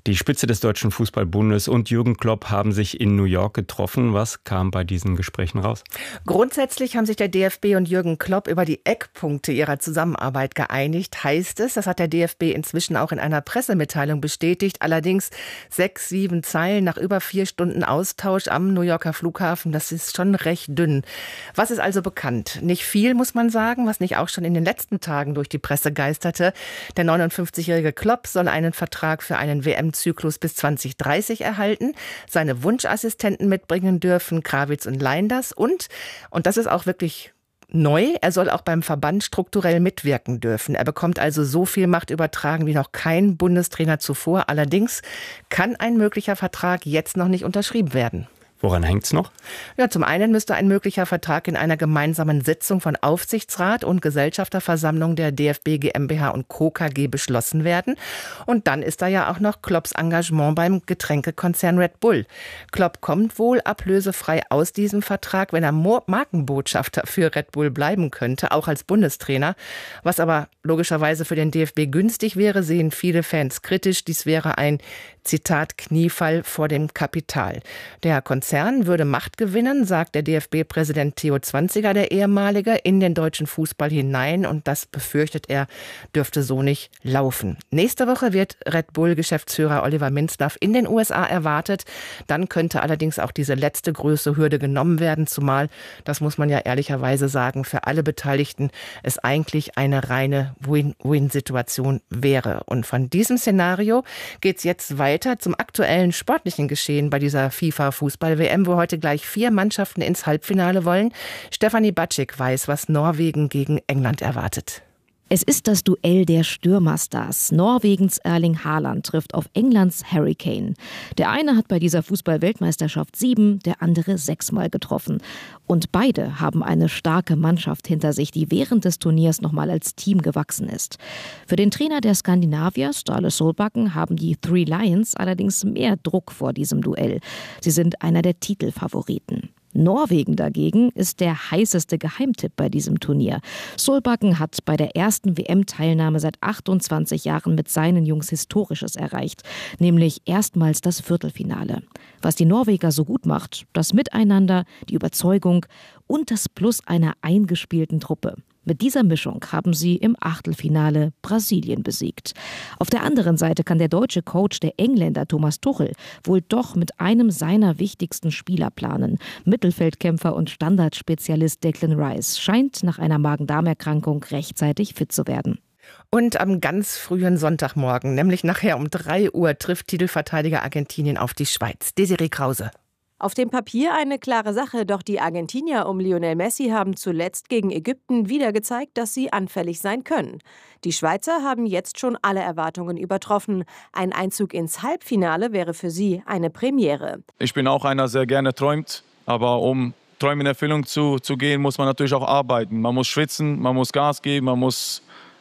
Die Spitze des Deutschen Fußballbundes und Jürgen Klopp haben sich in New York getroffen. Was kam bei diesen Gesprächen raus? Grundsätzlich haben sich der DFB und Jürgen Klopp über die Eckpunkte ihrer Zusammenarbeit geeinigt, heißt es. Das hat der DFB inzwischen auch in einer Pressemitteilung bestätigt. Allerdings 6, 7 Zeilen nach über 4 Stunden Austausch am New Yorker Flughafen. Das ist schon recht dünn. Was ist also bekannt? Nicht viel, muss man sagen, was nicht auch schon in den letzten Tagen durch die Presse geisterte. Der 59-jährige Klopp soll einen Vertrag für einen WM-Zyklus bis 2030 erhalten, seine Wunschassistenten mitbringen dürfen, Krawitz und Leinders und das ist auch wirklich neu, er soll auch beim Verband strukturell mitwirken dürfen. Er bekommt also so viel Macht übertragen wie noch kein Bundestrainer zuvor. Allerdings kann ein möglicher Vertrag jetzt noch nicht unterschrieben werden. Woran hängt's noch? Ja, zum einen müsste ein möglicher Vertrag in einer gemeinsamen Sitzung von Aufsichtsrat und Gesellschafterversammlung der DFB GmbH und Co. KG beschlossen werden. Und dann ist da ja auch noch Klopps Engagement beim Getränkekonzern Red Bull. Klopp kommt wohl ablösefrei aus diesem Vertrag, wenn er Markenbotschafter für Red Bull bleiben könnte, auch als Bundestrainer. Was aber logischerweise für den DFB günstig wäre, sehen viele Fans kritisch. Dies wäre ein, Zitat, Kniefall vor dem Kapital. Der Konzern würde Macht gewinnen, sagt der DFB-Präsident Theo Zwanziger, der ehemalige, in den deutschen Fußball hinein. Und das befürchtet er, dürfte so nicht laufen. Nächste Woche wird Red Bull-Geschäftsführer Oliver Minzlaff in den USA erwartet. Dann könnte allerdings auch diese letzte große Hürde genommen werden, zumal, das muss man ja ehrlicherweise sagen, für alle Beteiligten es eigentlich eine reine Win-Win-Situation wäre. Und von diesem Szenario geht es jetzt weiter zum aktuellen sportlichen Geschehen bei dieser FIFA-Fußball-WM, wo heute gleich 4 Mannschaften ins Halbfinale wollen. Stefanie Batschik weiß, was Norwegen gegen England erwartet. Es ist das Duell der Stürmerstars. Norwegens Erling Haaland trifft auf Englands Harry Kane. Der eine hat bei dieser Fußball-Weltmeisterschaft 7, der andere 6-mal getroffen. Und beide haben eine starke Mannschaft hinter sich, die während des Turniers nochmal als Team gewachsen ist. Für den Trainer der Skandinavier, Ståle Solbakken, haben die Three Lions allerdings mehr Druck vor diesem Duell. Sie sind einer der Titelfavoriten. Norwegen dagegen ist der heißeste Geheimtipp bei diesem Turnier. Solbakken hat bei der ersten WM-Teilnahme seit 28 Jahren mit seinen Jungs Historisches erreicht, nämlich erstmals das Viertelfinale. Was die Norweger so gut macht, das Miteinander, die Überzeugung und das Plus einer eingespielten Truppe. Mit dieser Mischung haben sie im Achtelfinale Brasilien besiegt. Auf der anderen Seite kann der deutsche Coach, der Engländer Thomas Tuchel, wohl doch mit einem seiner wichtigsten Spieler planen. Mittelfeldkämpfer und Standardspezialist Declan Rice scheint nach einer Magen-Darm-Erkrankung rechtzeitig fit zu werden. Und am ganz frühen Sonntagmorgen, nämlich nachher um 3 Uhr, trifft Titelverteidiger Argentinien auf die Schweiz. Desiree Krause. Auf dem Papier eine klare Sache, doch die Argentinier um Lionel Messi haben zuletzt gegen Ägypten wieder gezeigt, dass sie anfällig sein können. Die Schweizer haben jetzt schon alle Erwartungen übertroffen. Ein Einzug ins Halbfinale wäre für sie eine Premiere. Ich bin auch einer, der sehr gerne träumt, aber um Träume in Erfüllung zu gehen, muss man natürlich auch arbeiten. Man muss schwitzen, man muss Gas geben, man muss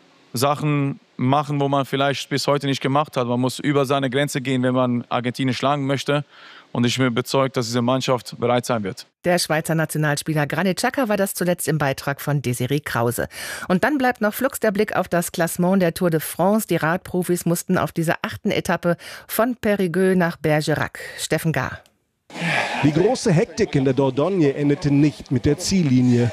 Sachen machen, wo man vielleicht bis heute nicht gemacht hat. Man muss über seine Grenze gehen, wenn man Argentinien schlagen möchte. Und ich bin überzeugt, dass diese Mannschaft bereit sein wird. Der Schweizer Nationalspieler Granit Xhaka war das zuletzt im Beitrag von Desiree Krause. Und dann bleibt noch flugs der Blick auf das Klassement der Tour de France. Die Radprofis mussten auf dieser 8. Etappe von Périgueux nach Bergerac. Steffen Gahr. Die große Hektik in der Dordogne endete nicht mit der Ziellinie.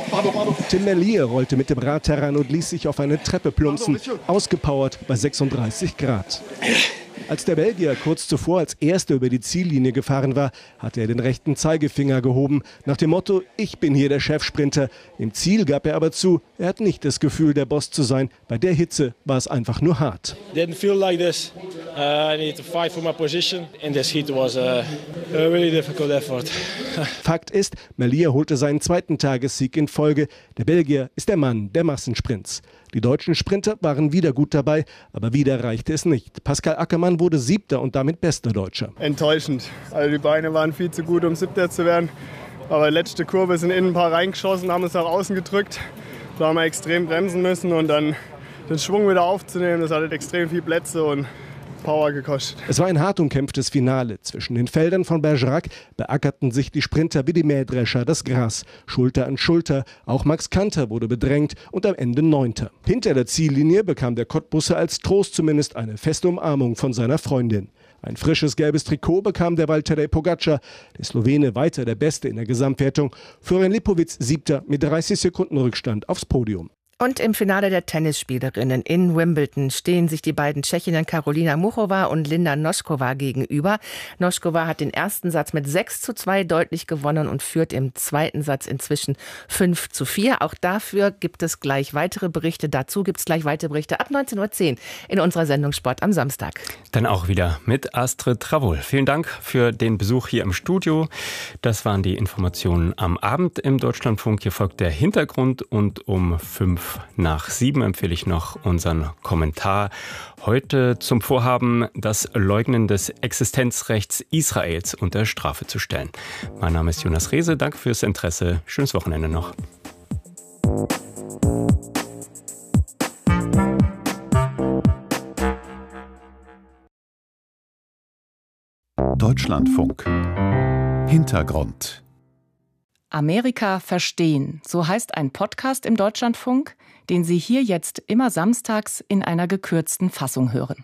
Tim Merlier rollte mit dem Rad heran und ließ sich auf eine Treppe plumpsen, ausgepowert bei 36 Grad. Als der Belgier kurz zuvor als Erster über die Ziellinie gefahren war, hatte er den rechten Zeigefinger gehoben, nach dem Motto, ich bin hier der Chefsprinter. Im Ziel gab er aber zu, er hat nicht das Gefühl, der Boss zu sein. Bei der Hitze war es einfach nur hart. Didn't feel like this. I need to fight for my position. In this heat was a really difficult effort. Fakt ist, Merlier holte seinen 2. Tagessieg in Folge. Der Belgier ist der Mann der Massensprints. Die deutschen Sprinter waren wieder gut dabei, aber wieder reichte es nicht. Pascal Ackermann wurde 7. und damit bester Deutscher. Enttäuschend. Also die Beine waren viel zu gut, um 7. zu werden. Aber letzte Kurve sind innen ein paar reingeschossen, haben es nach außen gedrückt. Da haben wir extrem bremsen müssen und dann den Schwung wieder aufzunehmen. Das hat extrem viel Plätze und Power gekostet. Es war ein hart umkämpftes Finale. Zwischen den Feldern von Bergerac beackerten sich die Sprinter wie die Mähdrescher das Gras. Schulter an Schulter. Auch Max Kanter wurde bedrängt und am Ende 9. Hinter der Ziellinie bekam der Cottbusser als Trost zumindest eine feste Umarmung von seiner Freundin. Ein frisches gelbes Trikot bekam derweil Tadej Pogačar, der Slowene weiter der Beste in der Gesamtwertung. Florian Lipowitz 7. mit 30 Sekunden Rückstand aufs Podium. Und im Finale der Tennisspielerinnen in Wimbledon stehen sich die beiden Tschechinnen Karolina Muchova und Linda Noskova gegenüber. Noskova hat den ersten Satz mit 6:2 deutlich gewonnen und führt im zweiten Satz inzwischen 5:4. Auch dafür gibt es gleich weitere Berichte. Dazu gibt es gleich weitere Berichte ab 19:10 Uhr in unserer Sendung Sport am Samstag. Dann auch wieder mit Astrid Travol. Vielen Dank für den Besuch hier im Studio. Das waren die Informationen am Abend im Deutschlandfunk. Hier folgt der Hintergrund und um 6:05 empfehle ich noch unseren Kommentar. Heute zum Vorhaben, das Leugnen des Existenzrechts Israels unter Strafe zu stellen. Mein Name ist Jonas Rehse. Danke fürs Interesse. Schönes Wochenende noch. Deutschlandfunk. Hintergrund. Amerika verstehen, so heißt ein Podcast im Deutschlandfunk, den Sie hier jetzt immer samstags in einer gekürzten Fassung hören.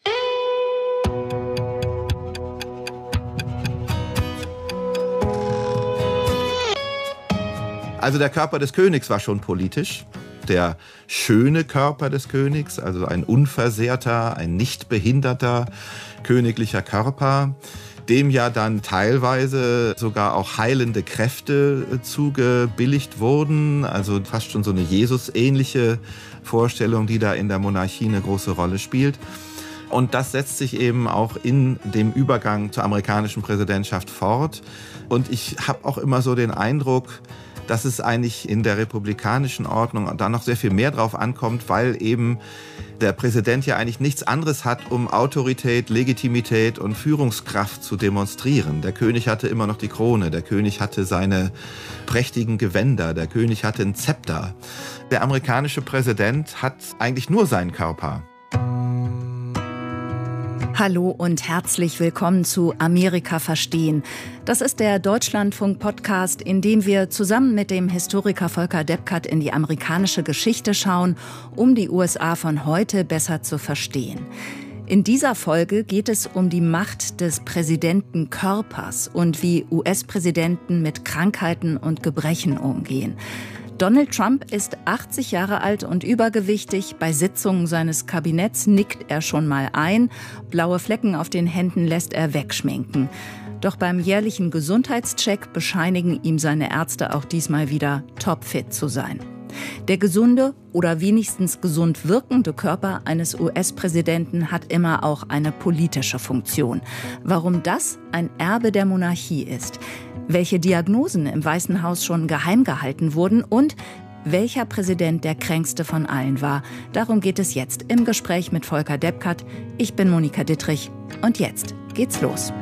Also der Körper des Königs war schon politisch. Der schöne Körper des Königs, also ein unversehrter, ein nicht behinderter königlicher Körper, dem ja dann teilweise sogar auch heilende Kräfte zugebilligt wurden. Also fast schon so eine Jesus-ähnliche Vorstellung, die da in der Monarchie eine große Rolle spielt. Und das setzt sich eben auch in dem Übergang zur amerikanischen Präsidentschaft fort. Und ich habe auch immer so den Eindruck, dass es eigentlich in der republikanischen Ordnung da noch sehr viel mehr drauf ankommt, weil eben der Präsident ja eigentlich nichts anderes hat, um Autorität, Legitimität und Führungskraft zu demonstrieren. Der König hatte immer noch die Krone, der König hatte seine prächtigen Gewänder, der König hatte ein Zepter. Der amerikanische Präsident hat eigentlich nur seinen Körper. Hallo und herzlich willkommen zu Amerika verstehen. Das ist der Deutschlandfunk-Podcast, in dem wir zusammen mit dem Historiker Volker Deppkat in die amerikanische Geschichte schauen, um die USA von heute besser zu verstehen. In dieser Folge geht es um die Macht des Präsidentenkörpers und wie US-Präsidenten mit Krankheiten und Gebrechen umgehen. Donald Trump ist 80 Jahre alt und übergewichtig. Bei Sitzungen seines Kabinetts nickt er schon mal ein. Blaue Flecken auf den Händen lässt er wegschminken. Doch beim jährlichen Gesundheitscheck bescheinigen ihm seine Ärzte auch diesmal wieder topfit zu sein. Der gesunde oder wenigstens gesund wirkende Körper eines US-Präsidenten hat immer auch eine politische Funktion. Warum das ein Erbe der Monarchie ist, welche Diagnosen im Weißen Haus schon geheim gehalten wurden und welcher Präsident der kränkste von allen war, darum geht es jetzt im Gespräch mit Volker Deppkat. Ich bin Monika Dittrich und jetzt geht's los.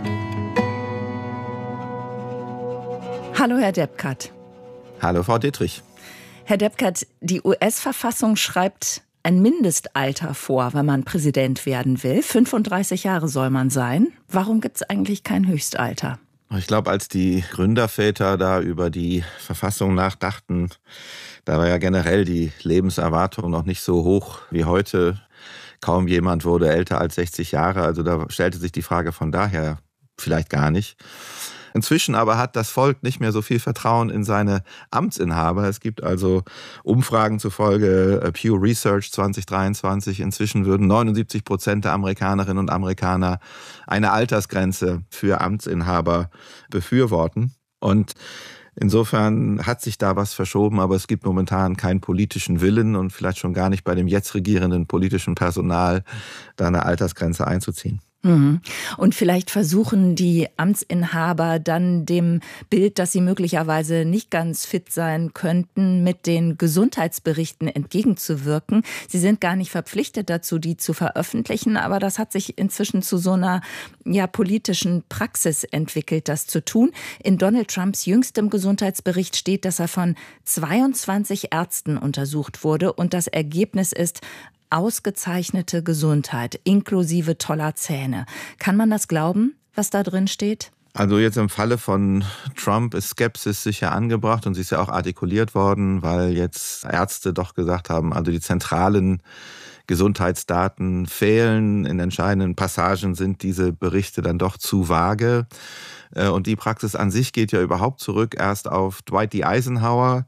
Hallo Herr Deppkat. Hallo Frau Dittrich. Herr Deppkat, die US-Verfassung schreibt ein Mindestalter vor, wenn man Präsident werden will. 35 Jahre soll man sein. Warum gibt es eigentlich kein Höchstalter? Ich glaube, als die Gründerväter da über die Verfassung nachdachten, da war ja generell die Lebenserwartung noch nicht so hoch wie heute. Kaum jemand wurde älter als 60 Jahre. Also da stellte sich die Frage von daher vielleicht gar nicht. Inzwischen aber hat das Volk nicht mehr so viel Vertrauen in seine Amtsinhaber. Es gibt also Umfragen zufolge, Pew Research 2023, inzwischen würden 79% der Amerikanerinnen und Amerikaner eine Altersgrenze für Amtsinhaber befürworten. Und insofern hat sich da was verschoben, aber es gibt momentan keinen politischen Willen und vielleicht schon gar nicht bei dem jetzt regierenden politischen Personal, da eine Altersgrenze einzuziehen. Und vielleicht versuchen die Amtsinhaber dann dem Bild, dass sie möglicherweise nicht ganz fit sein könnten, mit den Gesundheitsberichten entgegenzuwirken. Sie sind gar nicht verpflichtet dazu, die zu veröffentlichen, aber das hat sich inzwischen zu so einer politischen Praxis entwickelt, das zu tun. In Donald Trumps jüngstem Gesundheitsbericht steht, dass er von 22 Ärzten untersucht wurde und das Ergebnis ist ausgezeichnete Gesundheit, inklusive toller Zähne. Kann man das glauben, was da drin steht? Also jetzt im Falle von Trump ist Skepsis sicher angebracht und sie ist ja auch artikuliert worden, weil jetzt Ärzte doch gesagt haben, also die zentralen Gesundheitsdaten fehlen. In entscheidenden Passagen sind diese Berichte dann doch zu vage. Und die Praxis an sich geht ja überhaupt zurück erst auf Dwight D. Eisenhower.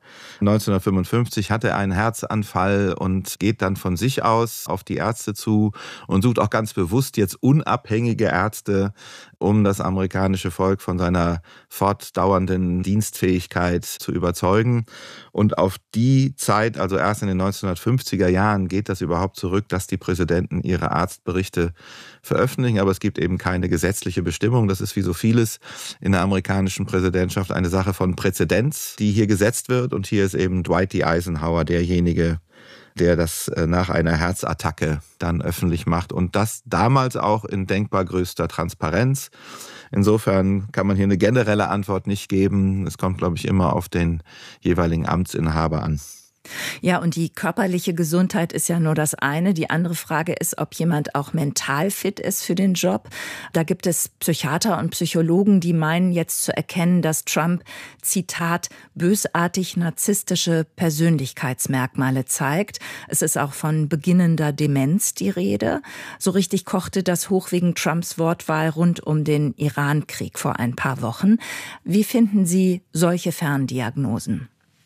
1955 hat er einen Herzanfall und geht dann von sich aus auf die Ärzte zu und sucht auch ganz bewusst jetzt unabhängige Ärzte, um das amerikanische Volk von seiner fortdauernden Dienstfähigkeit zu überzeugen. Und auf die Zeit, also erst in den 1950er Jahren, geht das überhaupt zurück, dass die Präsidenten ihre Arztberichte veröffentlichen. Aber es gibt eben keine gesetzliche Bestimmung. Das ist wie so vieles in der amerikanischen Präsidentschaft eine Sache von Präzedenz, die hier gesetzt wird. Und hier ist eben Dwight D. Eisenhower derjenige, der das nach einer Herzattacke dann öffentlich macht. Und das damals auch in denkbar größter Transparenz. Insofern kann man hier eine generelle Antwort nicht geben. Es kommt, glaube ich, immer auf den jeweiligen Amtsinhaber an. Ja, und die körperliche Gesundheit ist ja nur das eine. Die andere Frage ist, ob jemand auch mental fit ist für den Job. Da gibt es Psychiater und Psychologen, die meinen jetzt zu erkennen, dass Trump, Zitat, bösartig narzisstische Persönlichkeitsmerkmale zeigt. Es ist auch von beginnender Demenz die Rede. So richtig kochte das hoch wegen Trumps Wortwahl rund um den Iran-Krieg vor ein paar Wochen. Wie finden Sie solche Ferndiagnosen?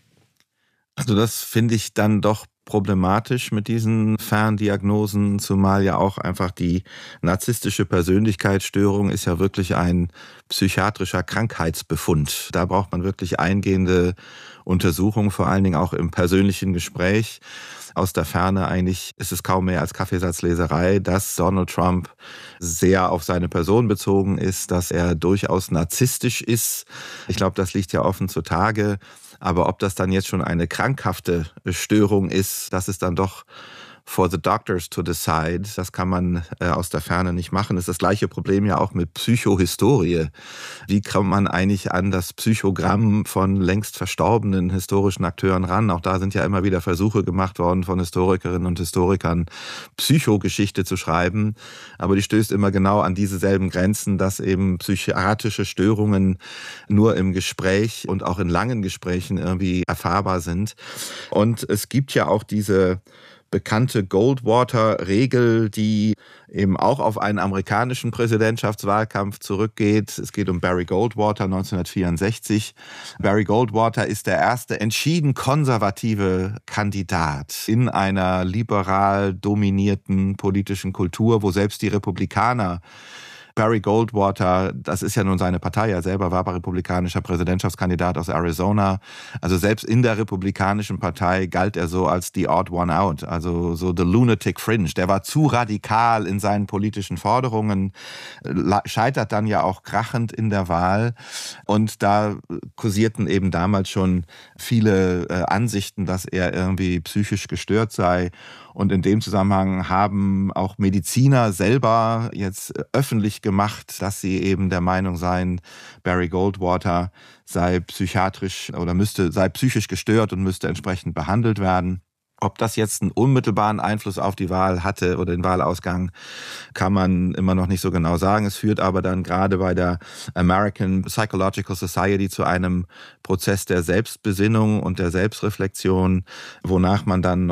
Also das finde ich dann doch problematisch mit diesen Ferndiagnosen, zumal ja auch einfach die narzisstische Persönlichkeitsstörung ist ja wirklich ein psychiatrischer Krankheitsbefund. Da braucht man wirklich eingehende Untersuchungen, vor allen Dingen auch im persönlichen Gespräch. Aus der Ferne eigentlich ist es kaum mehr als Kaffeesatzleserei, dass Donald Trump sehr auf seine Person bezogen ist, dass er durchaus narzisstisch ist. Ich glaube, das liegt ja offen zutage. Aber ob das dann jetzt schon eine krankhafte Störung ist, das ist dann doch for the doctors to decide. Das kann man aus der Ferne nicht machen. Das ist das gleiche Problem ja auch mit Psychohistorie. Wie kommt man eigentlich an das Psychogramm von längst verstorbenen historischen Akteuren ran? Auch da sind ja immer wieder Versuche gemacht worden von Historikerinnen und Historikern, Psychogeschichte zu schreiben. Aber die stößt immer genau an dieselben Grenzen, dass eben psychiatrische Störungen nur im Gespräch und auch in langen Gesprächen irgendwie erfahrbar sind. Und es gibt ja auch diese bekannte Goldwater-Regel, die eben auch auf einen amerikanischen Präsidentschaftswahlkampf zurückgeht. Es geht um Barry Goldwater 1964. Barry Goldwater ist der erste entschieden konservative Kandidat in einer liberal dominierten politischen Kultur, wo selbst die Republikaner Barry Goldwater, das ist ja nun seine Partei, er selber war republikanischer Präsidentschaftskandidat aus Arizona. Also selbst in der republikanischen Partei galt er so als the odd one out, also so the lunatic fringe. Der war zu radikal in seinen politischen Forderungen, scheitert dann ja auch krachend in der Wahl. Und da kursierten eben damals schon viele Ansichten, dass er irgendwie psychisch gestört sei. Und in dem Zusammenhang haben auch Mediziner selber jetzt öffentlich gemacht, dass sie eben der Meinung seien, Barry Goldwater sei psychiatrisch oder sei psychisch gestört und müsste entsprechend behandelt werden. Ob das jetzt einen unmittelbaren Einfluss auf die Wahl hatte oder den Wahlausgang, kann man immer noch nicht so genau sagen. Es führt aber dann gerade bei der American Psychological Society zu einem Prozess der Selbstbesinnung und der Selbstreflexion, wonach man dann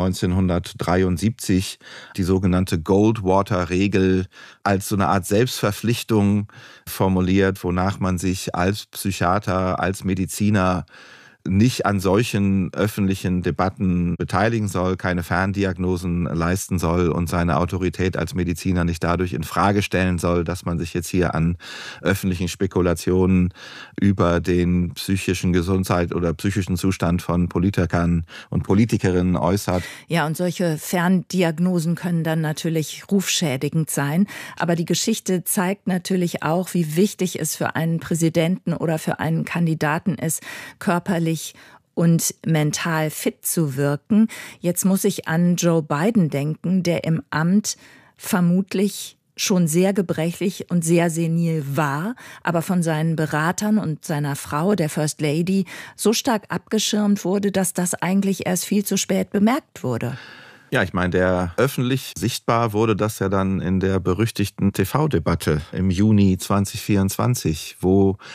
1973 die sogenannte Goldwater-Regel als so eine Art Selbstverpflichtung formuliert, wonach man sich als Psychiater, als Mediziner nicht an solchen öffentlichen Debatten beteiligen soll, keine Ferndiagnosen leisten soll und seine Autorität als Mediziner nicht dadurch in Frage stellen soll, dass man sich jetzt hier an öffentlichen Spekulationen über den psychischen Gesundheit oder psychischen Zustand von Politikern und Politikerinnen äußert. Ja, und solche Ferndiagnosen können dann natürlich rufschädigend sein. Aber die Geschichte zeigt natürlich auch, wie wichtig es für einen Präsidenten oder für einen Kandidaten ist, körperlich und mental fit zu wirken. Jetzt muss ich an Joe Biden denken, der im Amt vermutlich schon sehr gebrechlich und sehr senil war, aber von seinen Beratern und seiner Frau, der First Lady, so stark abgeschirmt wurde, dass das eigentlich erst viel zu spät bemerkt wurde. Ja, ich meine, öffentlich sichtbar wurde das ja dann in der berüchtigten TV-Debatte im Juni 2024, wo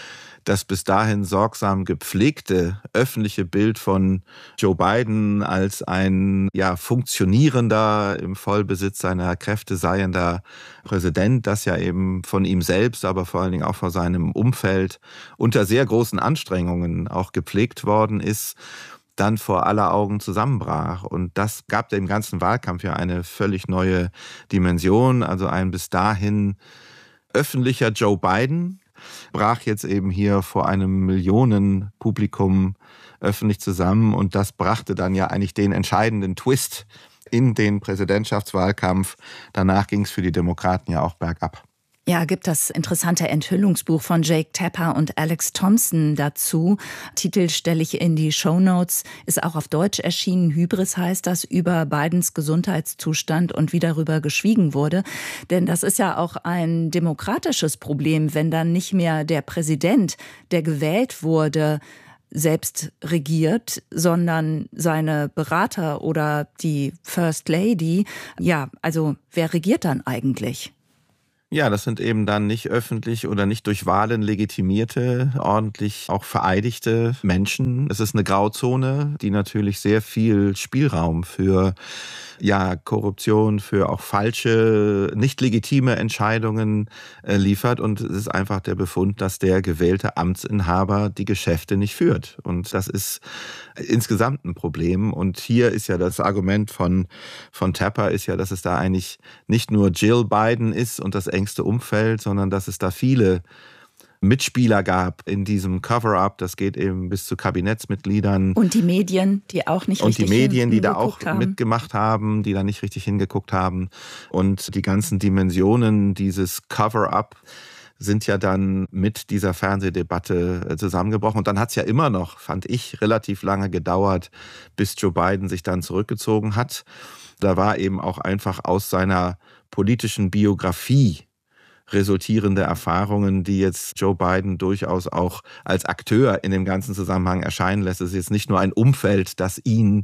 das bis dahin sorgsam gepflegte öffentliche Bild von Joe Biden als ein funktionierender, im Vollbesitz seiner Kräfte seiender Präsident, das ja eben von ihm selbst, aber vor allen Dingen auch von seinem Umfeld unter sehr großen Anstrengungen auch gepflegt worden ist, dann vor aller Augen zusammenbrach. Und das gab dem ganzen Wahlkampf ja eine völlig neue Dimension. Also ein bis dahin öffentlicher Joe Biden brach jetzt eben hier vor einem Millionenpublikum öffentlich zusammen. Und das brachte dann ja eigentlich den entscheidenden Twist in den Präsidentschaftswahlkampf. Danach ging es für die Demokraten ja auch bergab. Ja, gibt das interessante Enthüllungsbuch von Jake Tapper und Alex Thompson dazu. Titel stelle ich in die Shownotes. Ist auch auf Deutsch erschienen. Hybris heißt das, über Bidens Gesundheitszustand und wie darüber geschwiegen wurde. Denn das ist ja auch ein demokratisches Problem, wenn dann nicht mehr der Präsident, der gewählt wurde, selbst regiert, sondern seine Berater oder die First Lady. Ja, also wer regiert dann eigentlich? Ja, das sind eben dann nicht öffentlich oder nicht durch Wahlen legitimierte, ordentlich auch vereidigte Menschen. Es ist eine Grauzone, die natürlich sehr viel Spielraum für Korruption, für auch falsche, nicht legitime Entscheidungen liefert. Und es ist einfach der Befund, dass der gewählte Amtsinhaber die Geschäfte nicht führt. Und das ist insgesamt ein Problem. Und hier ist ja das Argument von Tapper ist ja, dass es da eigentlich nicht nur Jill Biden ist und das engste Umfeld, sondern dass es da viele Mitspieler gab in diesem Cover-up. Das geht eben bis zu Kabinettsmitgliedern. Und die Medien, die auch nicht richtig hingeguckt haben. Und die Medien, die da auch haben. mitgemacht haben, die da nicht richtig hingeguckt haben. Und die ganzen Dimensionen dieses Cover-up sind ja dann mit dieser Fernsehdebatte zusammengebrochen. Und dann hat es ja immer noch, fand ich, relativ lange gedauert, bis Joe Biden sich dann zurückgezogen hat. Da war eben auch einfach aus seiner politischen Biografie resultierende Erfahrungen, die jetzt Joe Biden durchaus auch als Akteur in dem ganzen Zusammenhang erscheinen lässt. Es ist jetzt nicht nur ein Umfeld, das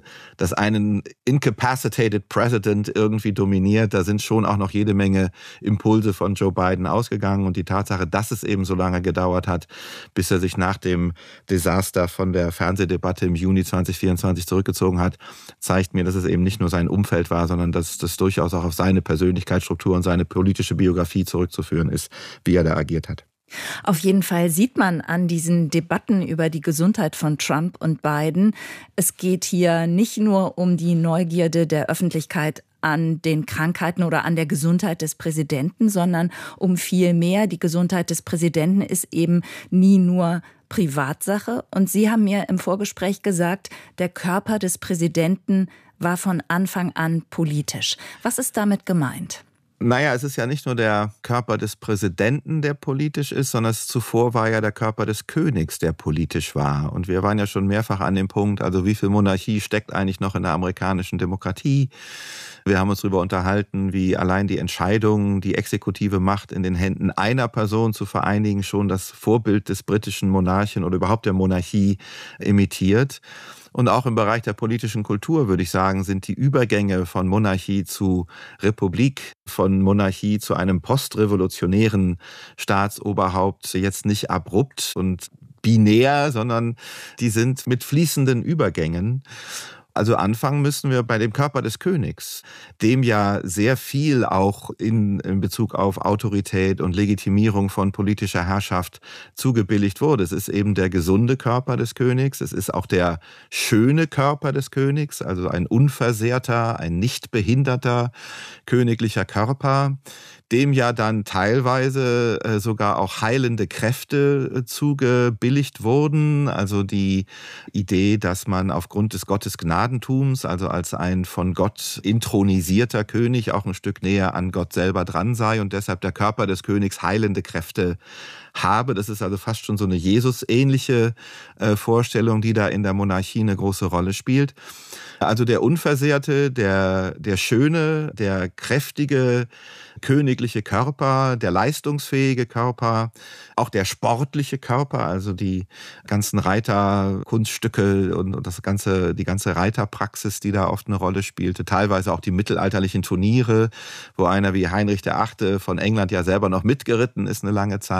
einen incapacitated President irgendwie dominiert. Da sind schon auch noch jede Menge Impulse von Joe Biden ausgegangen. Und die Tatsache, dass es eben so lange gedauert hat, bis er sich nach dem Desaster von der Fernsehdebatte im Juni 2024 zurückgezogen hat, zeigt mir, dass es eben nicht nur sein Umfeld war, sondern dass das durchaus auch auf seine Persönlichkeitsstruktur und seine politische Biografie zurückzuführen ist, wie er da agiert hat. Auf jeden Fall sieht man an diesen Debatten über die Gesundheit von Trump und Biden, es geht hier nicht nur um die Neugierde der Öffentlichkeit an den Krankheiten oder an der Gesundheit des Präsidenten, sondern um viel mehr. Die Gesundheit des Präsidenten ist eben nie nur Privatsache. Und Sie haben mir im Vorgespräch gesagt, der Körper des Präsidenten war von Anfang an politisch. Was ist damit gemeint? Naja, es ist ja nicht nur der Körper des Präsidenten, der politisch ist, sondern zuvor war ja der Körper des Königs, der politisch war. Und wir waren ja schon mehrfach an dem Punkt, also wie viel Monarchie steckt eigentlich noch in der amerikanischen Demokratie? Wir haben uns darüber unterhalten, wie allein die Entscheidung, die exekutive Macht in den Händen einer Person zu vereinigen, schon das Vorbild des britischen Monarchen oder überhaupt der Monarchie imitiert. Und auch im Bereich der politischen Kultur, würde ich sagen, sind die Übergänge von Monarchie zu Republik, von Monarchie zu einem postrevolutionären Staatsoberhaupt jetzt nicht abrupt und binär, sondern die sind mit fließenden Übergängen. Also anfangen müssen wir bei dem Körper des Königs, dem ja sehr viel auch in Bezug auf Autorität und Legitimierung von politischer Herrschaft zugebilligt wurde. Es ist eben der gesunde Körper des Königs, es ist auch der schöne Körper des Königs, also ein unversehrter, ein nicht behinderter königlicher Körper, dem ja dann teilweise sogar auch heilende Kräfte zugebilligt wurden. Also die Idee, dass man aufgrund des Gottesgnadentums, also als ein von Gott inthronisierter König, auch ein Stück näher an Gott selber dran sei und deshalb der Körper des Königs heilende Kräfte habe. Das ist also fast schon so eine Jesus-ähnliche Vorstellung, die da in der Monarchie eine große Rolle spielt. Also der unversehrte, der schöne, der kräftige, königliche Körper, der leistungsfähige Körper, auch der sportliche Körper, also die ganzen Reiterkunststücke und die ganze Reiterpraxis, die da oft eine Rolle spielte, teilweise auch die mittelalterlichen Turniere, wo einer wie Heinrich VIII. Von England ja selber noch mitgeritten ist eine lange Zeit.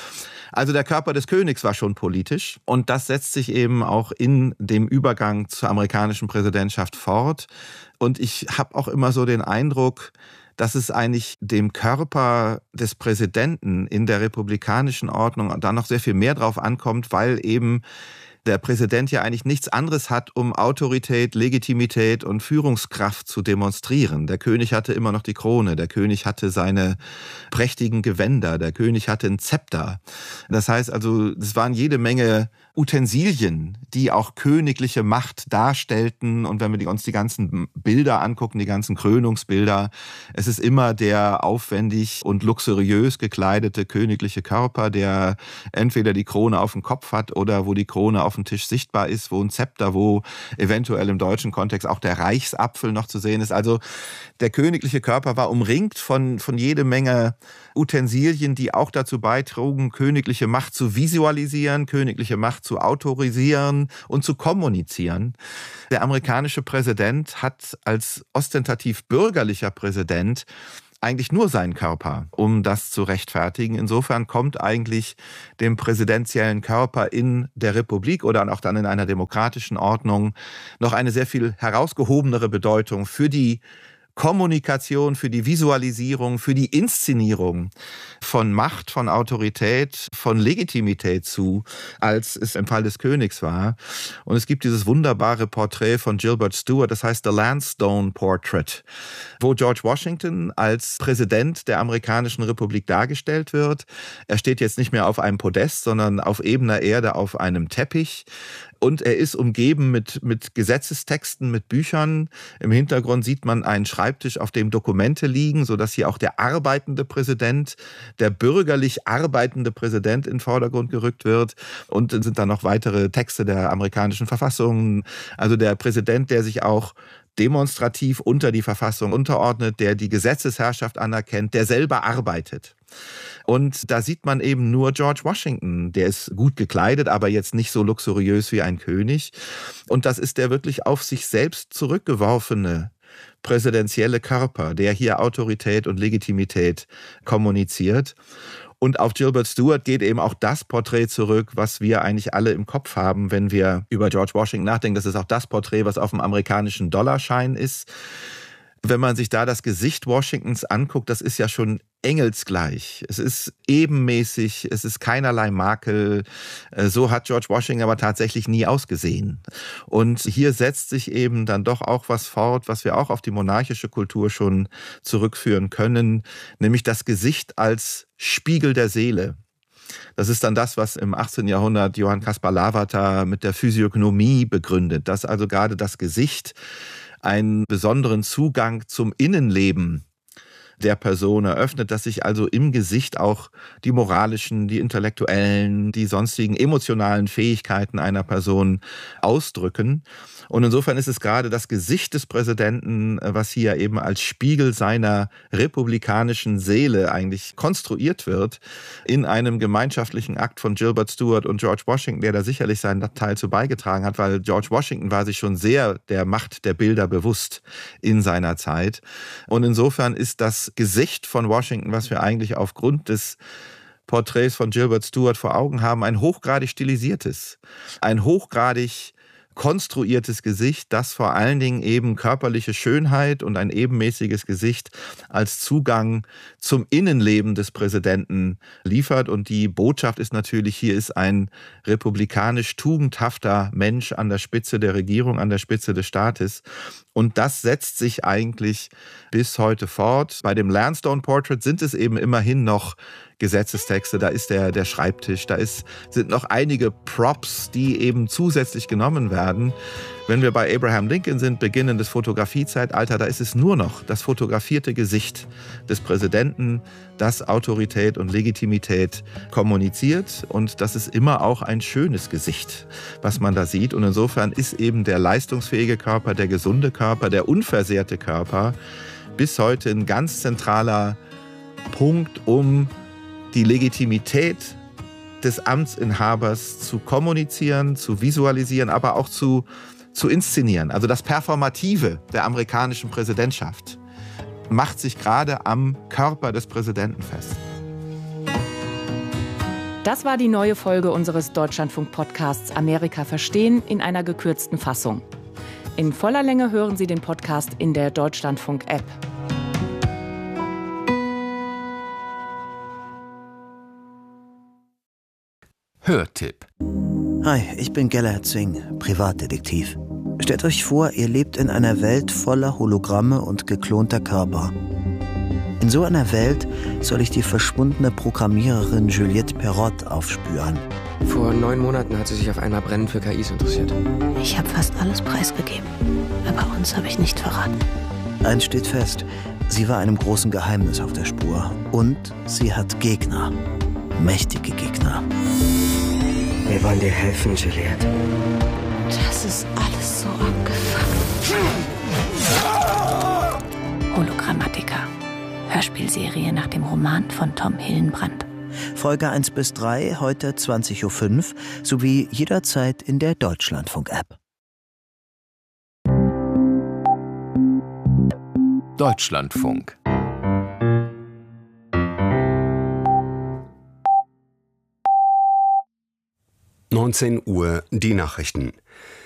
Also der Körper des Königs war schon politisch und das setzt sich eben auch in dem Übergang zur amerikanischen Präsidentschaft fort. Und ich habe auch immer so den Eindruck, dass es eigentlich dem Körper des Präsidenten in der republikanischen Ordnung da noch sehr viel mehr drauf ankommt, weil eben der Präsident ja eigentlich nichts anderes hat, um Autorität, Legitimität und Führungskraft zu demonstrieren. Der König hatte immer noch die Krone, der König hatte seine prächtigen Gewänder, der König hatte ein Zepter. Das heißt also, es waren jede Menge Utensilien, die auch königliche Macht darstellten. Und wenn wir uns die ganzen Bilder angucken, die ganzen Krönungsbilder, es ist immer der aufwendig und luxuriös gekleidete königliche Körper, der entweder die Krone auf dem Kopf hat oder wo die Krone auf dem Tisch sichtbar ist, wo ein Zepter, wo eventuell im deutschen Kontext auch der Reichsapfel noch zu sehen ist. Also der königliche Körper war umringt von jede Menge Utensilien, die auch dazu beitrugen, königliche Macht zu visualisieren, königliche Macht zu autorisieren und zu kommunizieren. Der amerikanische Präsident hat als ostentativ bürgerlicher Präsident eigentlich nur seinen Körper, um das zu rechtfertigen. Insofern kommt eigentlich dem präsidentiellen Körper in der Republik oder auch dann in einer demokratischen Ordnung noch eine sehr viel herausgehobenere Bedeutung für die Kommunikation, für die Visualisierung, für die Inszenierung von Macht, von Autorität, von Legitimität zu, als es im Fall des Königs war. Und es gibt dieses wunderbare Porträt von Gilbert Stuart, das heißt The Lansdowne Portrait, wo George Washington als Präsident der amerikanischen Republik dargestellt wird. Er steht jetzt nicht mehr auf einem Podest, sondern auf ebener Erde auf einem Teppich. Und er ist umgeben mit Gesetzestexten, mit Büchern. Im Hintergrund sieht man einen Schreibtisch, auf dem Dokumente liegen, sodass hier auch der arbeitende Präsident, der bürgerlich arbeitende Präsident in den Vordergrund gerückt wird. Und dann sind da noch weitere Texte der amerikanischen Verfassung. Also der Präsident, der sich auch demonstrativ unter die Verfassung unterordnet, der die Gesetzesherrschaft anerkennt, der selber arbeitet. Und da sieht man eben nur George Washington. Der ist gut gekleidet, aber jetzt nicht so luxuriös wie ein König. Und das ist der wirklich auf sich selbst zurückgeworfene präsidentielle Körper, der hier Autorität und Legitimität kommuniziert. Und auf Gilbert Stuart geht eben auch das Porträt zurück, was wir eigentlich alle im Kopf haben, wenn wir über George Washington nachdenken. Das ist auch das Porträt, was auf dem amerikanischen Dollarschein ist. Wenn man sich da das Gesicht Washingtons anguckt, das ist ja schon engelsgleich. Es ist ebenmäßig, es ist keinerlei Makel. So hat George Washington aber tatsächlich nie ausgesehen. Und hier setzt sich eben dann doch auch was fort, was wir auch auf die monarchische Kultur schon zurückführen können, nämlich das Gesicht als Spiegel der Seele. Das ist dann das, was im 18. Jahrhundert Johann Caspar Lavater mit der Physiognomie begründet, dass also gerade das Gesicht einen besonderen Zugang zum Innenleben der Person eröffnet, dass sich also im Gesicht auch die moralischen, die intellektuellen, die sonstigen emotionalen Fähigkeiten einer Person ausdrücken. Und insofern ist es gerade das Gesicht des Präsidenten, was hier eben als Spiegel seiner republikanischen Seele eigentlich konstruiert wird, in einem gemeinschaftlichen Akt von Gilbert Stuart und George Washington, der da sicherlich seinen Teil zu beigetragen hat, weil George Washington war sich schon sehr der Macht der Bilder bewusst in seiner Zeit. Und insofern ist das Gesicht von Washington, was wir eigentlich aufgrund des Porträts von Gilbert Stuart vor Augen haben, ein hochgradig stilisiertes, ein hochgradig konstruiertes Gesicht, das vor allen Dingen eben körperliche Schönheit und ein ebenmäßiges Gesicht als Zugang zum Innenleben des Präsidenten liefert. Und die Botschaft ist natürlich, hier ist ein republikanisch tugendhafter Mensch an der Spitze der Regierung, an der Spitze des Staates. Und das setzt sich eigentlich bis heute fort. Bei dem Lansdowne Portrait sind es eben immerhin noch Gesetzestexte, da ist der Schreibtisch, sind noch einige Props, die eben zusätzlich genommen werden. Wenn wir bei Abraham Lincoln sind, beginnendes Fotografiezeitalter, da ist es nur noch das fotografierte Gesicht des Präsidenten, das Autorität und Legitimität kommuniziert. Und das ist immer auch ein schönes Gesicht, was man da sieht. Und insofern ist eben der leistungsfähige Körper, der gesunde Körper, der unversehrte Körper bis heute ein ganz zentraler Punkt, um die Legitimität des Amtsinhabers zu kommunizieren, zu visualisieren, aber auch zu inszenieren. Also das Performative der amerikanischen Präsidentschaft macht sich gerade am Körper des Präsidenten fest. Das war die neue Folge unseres Deutschlandfunk-Podcasts Amerika verstehen in einer gekürzten Fassung. In voller Länge hören Sie den Podcast in der Deutschlandfunk-App. Hörtipp. Hi, ich bin Galahad Singh, Privatdetektiv. Stellt euch vor, ihr lebt in einer Welt voller Hologramme und geklonter Körper. In so einer Welt soll ich die verschwundene Programmiererin Juliette Perrot aufspüren. Vor 9 Monaten hat sie sich auf einmal brennend für KIs interessiert. Ich habe fast alles preisgegeben, aber uns habe ich nicht verraten. Eins steht fest, sie war einem großen Geheimnis auf der Spur. Und sie hat Gegner. Mächtige Gegner. Wir wollen dir helfen, Juliette. Das ist alles so abgefuckt. Hologrammatica. Hörspielserie nach dem Roman von Tom Hillenbrand. Folge 1-3, heute 20.05 Uhr, sowie jederzeit in der Deutschlandfunk-App. Deutschlandfunk. (19 Uhr) die Nachrichten.